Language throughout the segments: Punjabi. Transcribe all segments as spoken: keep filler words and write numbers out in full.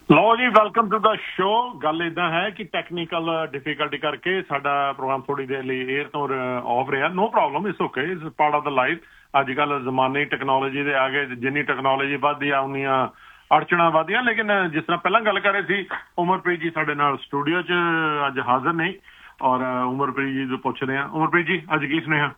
ਲਓ ਜੀ, ਵੈਲਕਮ ਟੂ ਦਾ ਸ਼ੋ। ਗੱਲ ਇਦਾਂ ਹੈ ਕਿ ਟੈਕਨੀਕਲ ਡਿਫੀਕਲਟੀ ਕਰਕੇ ਸਾਡਾ ਪ੍ਰੋਗਰਾਮ ਥੋੜੀ ਦੇਰ ਲਈ 에ਅਰ ਤੋਂ ਆਫ ਰਿਹਾ। No problem, it's okay, it's part of the life. ਅੱਜ ਕੱਲ੍ਹ ਜ਼ਮਾਨੇ ਟੈਕਨੋਲੋਜੀ ਦੇ ਆ ਗਏ, ਜਿੰਨੀ ਟੈਕਨੋਲੋਜੀ ਵੱਧਦੀ ਆ ਉਨੀਆਂ ਅੜਚਣਾਂ ਵੱਧਦੀਆਂ। ਲੇਕਿਨ ਜਿਸ ਤਰ੍ਹਾਂ ਪਹਿਲਾਂ ਗੱਲ ਕਰ ਰਹੇ ਸੀ, ਉਮਰਪ੍ਰੀਤ ਜੀ ਸਾਡੇ ਨਾਲ ਸਟੂਡੀਓ 'ਚ ਅੱਜ ਹਾਜ਼ਰ ਨਹੀਂ ਔਰ ਉਮਰਪ੍ਰੀਤ ਜੀ ਤੋਂ ਪੁੱਛਦੇ ਹਾਂ। ਉਮਰਪ੍ਰੀਤ ਜੀ, ਅੱਜ ਕੀ ਸੁਨੇਹਾ?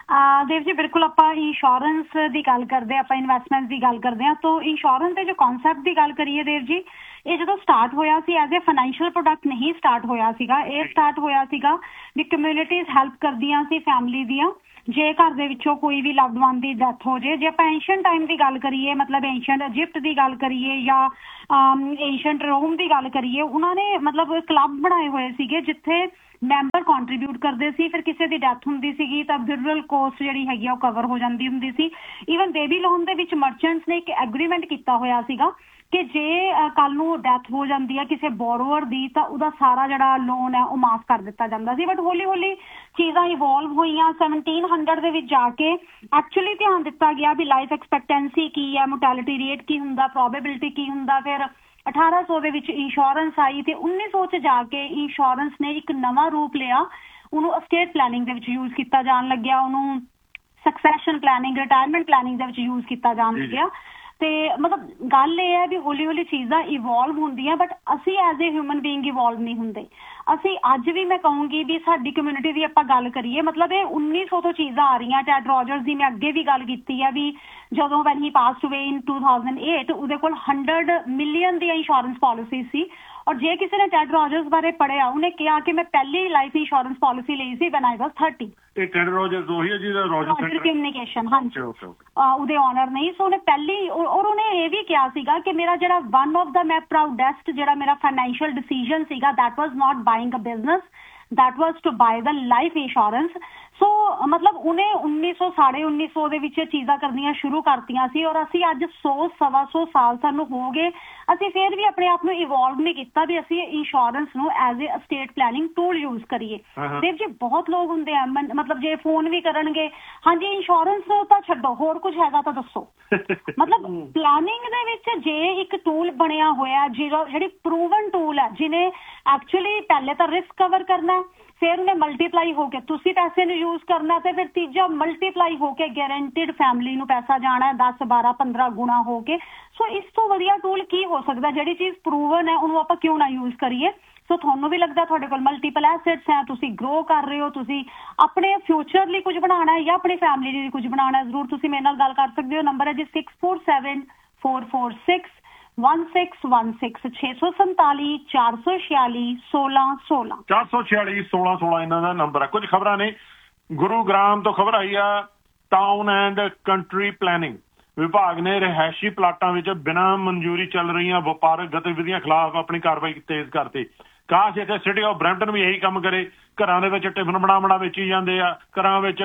ਦੇਵ ਜੀ, ਬਿਲਕੁਲ ਆਪਾਂ ਇੰਸ਼ੋਰੈਂਸ ਦੀ ਗੱਲ ਕਰਦੇ ਹਾਂ, ਆਪਾਂ ਇਨਵੈਸਟਮੈਂਟ ਦੀ ਗੱਲ ਕਰਦੇ ਹਾਂ। ਤਾਂ ਇੰਸ਼ੋਰੈਂਸ ਦੇ ਜੋ ਕਨਸੈਪਟ ਦੀ ਗੱਲ ਕਰੀਏ ਦੇਵ ਜੀ, ਇਹ ਜਦੋਂ ਸਟਾਰਟ ਹੋਇਆ ਸੀ ਐਜ਼ ਏ ਫਾਈਨੈਂਸ਼ੀਅਲ ਪ੍ਰੋਡਕਟ ਨਹੀਂ ਸਟਾਰਟ ਹੋਇਆ ਸੀਗਾ। ਇਹ ਸਟਾਰਟ ਹੋਇਆ ਸੀਗਾ ਵੀ ਕਮਿਊਨਿਟੀਜ਼ ਹੈਲਪ ਕਰਦੀਆਂ ਸੀ ਫੈਮਿਲੀ ਦੀਆਂ, ਜੇ ਘਰ ਦੇ ਵਿੱਚੋਂ ਕੋਈ ਵੀ ਲਵਡ ਵਨ ਦੀ ਡੈਥ ਹੋ ਜੇ। ਜੇ ਆਪਾਂ ਐਂਸ਼ੀਅੰਟ ਟਾਈਮ ਦੀ ਗੱਲ ਕਰੀਏ, ਮਤਲਬ ਐਂਸ਼ੀਅੰਟ ਇਜਿਪਟ ਦੀ ਗੱਲ ਕਰੀਏ ਜਾਂ ਐਂਸ਼ੀਅੰਟ ਰੋਮ ਦੀ ਗੱਲ ਕਰੀਏ, ਉਹਨਾਂ ਨੇ ਮਤਲਬ ਕਲੱਬ ਬਣਾਏ ਹੋਏ ਸੀਗੇ ਜਿੱਥੇ ਮੈਂਬਰ ਕੰਟਰੀਬਿਊਟ ਕਰਦੇ ਸੀ। ਫਿਰ ਕਿਸੇ ਦੀ ਡੈਥ ਹੁੰਦੀ ਸੀਗੀ ਤਾਂ ਬਿਊਰਲ ਕੋਸਟ ਜਿਹੜੀ ਹੈਗੀ ਆ ਉਹ ਕਵਰ ਹੋ ਜਾਂਦੀ ਹੁੰਦੀ ਸੀ। ਈਵਨ ਬੇਬੀ ਲੋਨ ਦੇ ਵਿੱਚ ਮਰਚੈਂਟਸ ਨੇ ਇੱਕ ਐਗਰੀਮੈਂਟ ਕੀਤਾ ਹੋਇਆ ਸੀਗਾ ਕਿ ਜੇ ਕੱਲ ਨੂੰ ਡੈਥ ਹੋ ਜਾਂਦੀ ਹੈ ਕਿਸੇ ਬੋਰੋਵਰ ਦੀ ਤਾਂ ਉਹਦਾ ਸਾਰਾ ਜਿਹੜਾ ਲੋਨ ਹੈ ਉਹ ਮਾਫ ਕਰ ਦਿੱਤਾ ਜਾਂਦਾ ਸੀ। ਬਟ ਹੌਲੀ ਹੌਲੀ ਚੀਜ਼ਾਂ ਇਵੋਲਵ ਹੋਈਆਂ। ਸੈਵਨਟੀਨ ਹੰਡਰਡ ਦੇ ਵਿੱਚ ਜਾ ਕੇ ਐਕਚੁਅਲੀ ਧਿਆਨ ਦਿੱਤਾ ਗਿਆ ਵੀ ਲਾਈਫ ਐਕਸਪੈਕਟੈਂਸੀ ਕੀ ਹੈ, ਮੋਰਟੈਲਿਟੀ ਰੇਟ ਕੀ ਹੁੰਦਾ, ਪ੍ਰੋਬੇਬਿਲਿਟੀ ਕੀ ਹੁੰਦਾ। ਫਿਰ ਅਠਾਰਾਂ ਸੌ ਦੇ ਵਿੱਚ ਇੰਸ਼ੋਰੈਂਸ ਆਈ ਤੇ ਉੱਨੀ ਸੌ 'ਚ ਜਾ ਕੇ ਇੰਸ਼ੋਰੈਂਸ ਨੇ ਇੱਕ ਨਵਾਂ ਰੂਪ ਲਿਆ। ਉਹਨੂੰ ਅਸਟੇਟ ਪਲੈਨਿੰਗ ਦੇ ਵਿੱਚ ਯੂਜ਼ ਕੀਤਾ ਜਾਣ ਲੱਗਿਆ, ਉਹਨੂੰ ਸਕਸੈਸ਼ਨ ਪਲੈਨਿੰਗ, ਰਿਟਾਇਰਮੈਂਟ ਪਲੈਨਿੰਗ ਦੇ ਵਿੱਚ ਯੂਜ਼ ਕੀਤਾ ਜਾਣ ਲੱਗਿਆ। ਤੇ ਮਤਲਬ ਗੱਲ ਇਹ ਹੈ ਵੀ ਹੌਲੀ ਹੌਲੀ ਚੀਜ਼ਾਂ ਇਵੋਲਵ ਹੁੰਦੀਆਂ, ਬਟ ਅਸੀਂ as a human being evolve ਨਹੀਂ ਹੁੰਦੇ। ਅਸੀਂ ਅੱਜ ਵੀ ਮੈਂ ਕਹੂੰਗੀ ਵੀ ਸਾਡੀ ਕਮਿਊਨਿਟੀ ਦੀ ਆਪਾਂ ਗੱਲ ਕਰੀਏ, ਮਤਲਬ ਇਹ ਉੱਨੀ ਸੌ ਤੋਂ ਚੀਜ਼ਾਂ ਆ ਰਹੀਆਂ। ਟੈਡ ਰੋਜਰਸ ਦੀ ਮੈਂ ਅੱਗੇ ਵੀ ਗੱਲ ਕੀਤੀ ਹੈ ਵੀ ਜਦੋਂ ਵੈਨ ਹੀ ਪਾਸਡ ਅਵੇ ਇਨ ਟੂ ਥਾਊਜ਼ੈਂਡ ਏਟ ਉਹਦੇ ਕੋਲ ਹੰਡਰਡ ਮਿਲੀਅਨ ਦੀਆਂ ਇੰਸ਼ੋਰੈਂਸ ਪਾਲਿਸੀ ਸੀ। ਔਰ ਜੇ ਕਿਸੇ ਨੇ ਟੈਡ ਰੋਜਰਸ ਬਾਰੇ ਪੜ੍ਹਿਆ, ਉਹਨੇ ਕਿਹਾ ਕਿ ਮੈਂ ਪਹਿਲੀ ਲਾਈਫ ਇੰਸ਼ੋਰੈਂਸ ਪਾਲਿਸੀ ਲਈ ਸੀ ਵੈਨ ਆਈ ਵਾਜ਼ ਥਰਟੀ। ਇਹ ਟੈਡ ਰੋਜਰਸ ਉਹੀ ਹੈ ਜਿਹਦਾ ਰੋਜਰ ਕਮਿਊਨੀਕੇਸ਼ਨ, ਹਾਂਜੀ, ਉਹਦੇ ਓਨਰ ਨਹੀਂ। ਸੋ ਉਹਨੇ ਪਹਿਲੀ, ਔਰ ਉਹਨੇ ਇਹ ਵੀ ਕਿਹਾ ਸੀਗਾ ਕਿ ਮੇਰਾ ਜਿਹੜਾ ਵਨ ਆਫ ਦਾ ਮੈਂ ਪ੍ਰਾਊਡੈਸਟ ਜਿਹੜਾ ਮੇਰਾ ਫਾਈਨੈਂਸ਼ੀਅਲ ਡਿਸੀਜਨ ਸੀਗਾ, that was not buying a business, that was to buy the life insurance। ਸੋ ਮਤਲਬ ਉਹਨੇ ਉੱਨੀ ਸੌ ਸਾਢੇ ਉੱਨੀ ਸੌ ਦੇ ਵਿੱਚ ਚੀਜ਼ਾਂ ਕਰਨੀਆਂ ਸ਼ੁਰੂ ਕਰਤੀਆਂ ਸੀ। ਔਰ ਅਸੀਂ ਅੱਜ ਸੌ ਸਵਾ ਸੌ ਸਾਲ ਸਾਨੂੰ ਹੋ ਗਏ, ਅਸੀਂ ਫਿਰ ਵੀ ਆਪਣੇ ਆਪ ਨੂੰ ਇਵੋਲਵ ਨਹੀਂ ਕੀਤਾ ਵੀ ਅਸੀਂ ਇੰਸ਼ੋਰੈਂਸ ਨੂੰ as a estate planning tool use ਕਰੀਏ। ਦੇਵ ਜੀ, ਬਹੁਤ ਲੋਕ ਹੁੰਦੇ ਆ ਮਤਲਬ ਜੇ ਫੋਨ ਵੀ ਕਰਨਗੇ, ਹਾਂਜੀ ਇੰਸ਼ੋਰੈਂਸ ਤਾਂ ਛੱਡੋ, ਹੋਰ ਕੁਝ ਹੈਗਾ ਤਾਂ ਦੱਸੋ। ਮਤਲਬ ਪਲੈਨਿੰਗ ਦੇ ਵਿੱਚ ਜੇ ਇੱਕ ਟੂਲ ਬਣਿਆ ਹੋਇਆ ਜਿਹੜਾ ਜਿਹੜੀ ਪ੍ਰੂਵਨ ਟੂਲ ਹੈ, ਜਿਹਨੇ ਐਕਚੁਅਲੀ ਪਹਿਲੇ ਤਾਂ ਰਿਸਕ ਕਵਰ ਕਰਨਾ, ਫਿਰ ਉਹਨੇ ਮਲਟੀਪਲਾਈ ਹੋ ਕੇ ਤੁਸੀਂ ਪੈਸੇ ਨੂੰ ਯੂਜ਼ ਕਰਨਾ, ਤੇ ਫਿਰ ਤੀਜਾ ਮਲਟੀਪਲਾਈ ਹੋ ਕੇ ਗਾਰੰਟਿਡ ਫੈਮਿਲੀ ਨੂੰ ਪੈਸਾ ਜਾਣਾ ਦਸ ਬਾਰਾਂ ਪੰਦਰਾਂ ਗੁਣਾ ਹੋ ਕੇ। ਸੋ ਇਸ ਤੋਂ ਵਧੀਆ ਟੂਲ ਕੀ ਹੋ ਸਕਦਾ? ਜਿਹੜੀ ਚੀਜ਼ ਪ੍ਰੂਵਨ ਹੈ ਉਹਨੂੰ ਆਪਾਂ ਕਿਉਂ ਨਾ ਯੂਜ਼ ਕਰੀਏ? ਸੋ ਤੁਹਾਨੂੰ ਵੀ ਲੱਗਦਾ ਤੁਹਾਡੇ ਕੋਲ ਮਲਟੀਪਲ ਐਸੈਟਸ ਹੈ, ਤੁਸੀਂ ਗਰੋ ਕਰ ਰਹੇ ਹੋ, ਤੁਸੀਂ ਆਪਣੇ ਫਿਊਚਰ ਲਈ ਕੁਝ ਬਣਾਉਣਾ ਹੈ ਜਾਂ ਆਪਣੀ ਫੈਮਿਲੀ ਲਈ ਕੁਝ ਬਣਾਉਣਾ, ਜ਼ਰੂਰ ਤੁਸੀਂ ਮੇਰੇ ਨਾਲ ਗੱਲ ਕਰ ਸਕਦੇ ਹੋ। ਨੰਬਰ ਹੈ G six four seven four four six one six one six, ਛੇ ਸੌ ਸੰਤਾਲੀ ਚਾਰ ਸੌ ਛਿਆਲੀ ਸੋਲਾਂ ਸੋਲਾਂ ਚਾਰ ਸੌ ਛਿਆਲੀ ਸੋਲਾਂ ਸੋਲਾਂ ਇਹਨਾਂ ਦਾ ਨੰਬਰ ਹੈ। ਕੁਝ ਖਬਰਾਂ ਨੇ। ਗੁਰੂਗ੍ਰਾਮ ਤੋਂ ਖਬਰ ਆਈ ਆ, ਟਾਊਨ ਐਂਡ ਕੰਟਰੀ ਪਲੈਨਿੰਗ ਵਿਭਾਗ ਨੇ ਰਿਹਾਇਸ਼ੀ ਪਲਾਟਾਂ ਵਿੱਚ ਬਿਨਾਂ ਮਨਜ਼ੂਰੀ ਚੱਲ ਰਹੀਆਂ ਵਪਾਰਕ ਗਤੀਵਿਧੀਆਂ ਖਿਲਾਫ ਆਪਣੀ ਕਾਰਵਾਈ ਤੇਜ਼ ਕਰਤੀ। ਕਾਸ਼ ਇੱਥੇ ਸਿਟੀ ਆਫ ਬਰੈਂਪਟਨ ਵੀ ਇਹੀ ਕੰਮ ਕਰੇ। ਘਰਾਂ ਦੇ ਵਿੱਚ ਟਿਫਨ ਬਣਾ ਬਣਾ ਵੇਚੀ ਜਾਂਦੇ ਆ, ਘਰਾਂ ਵਿੱਚ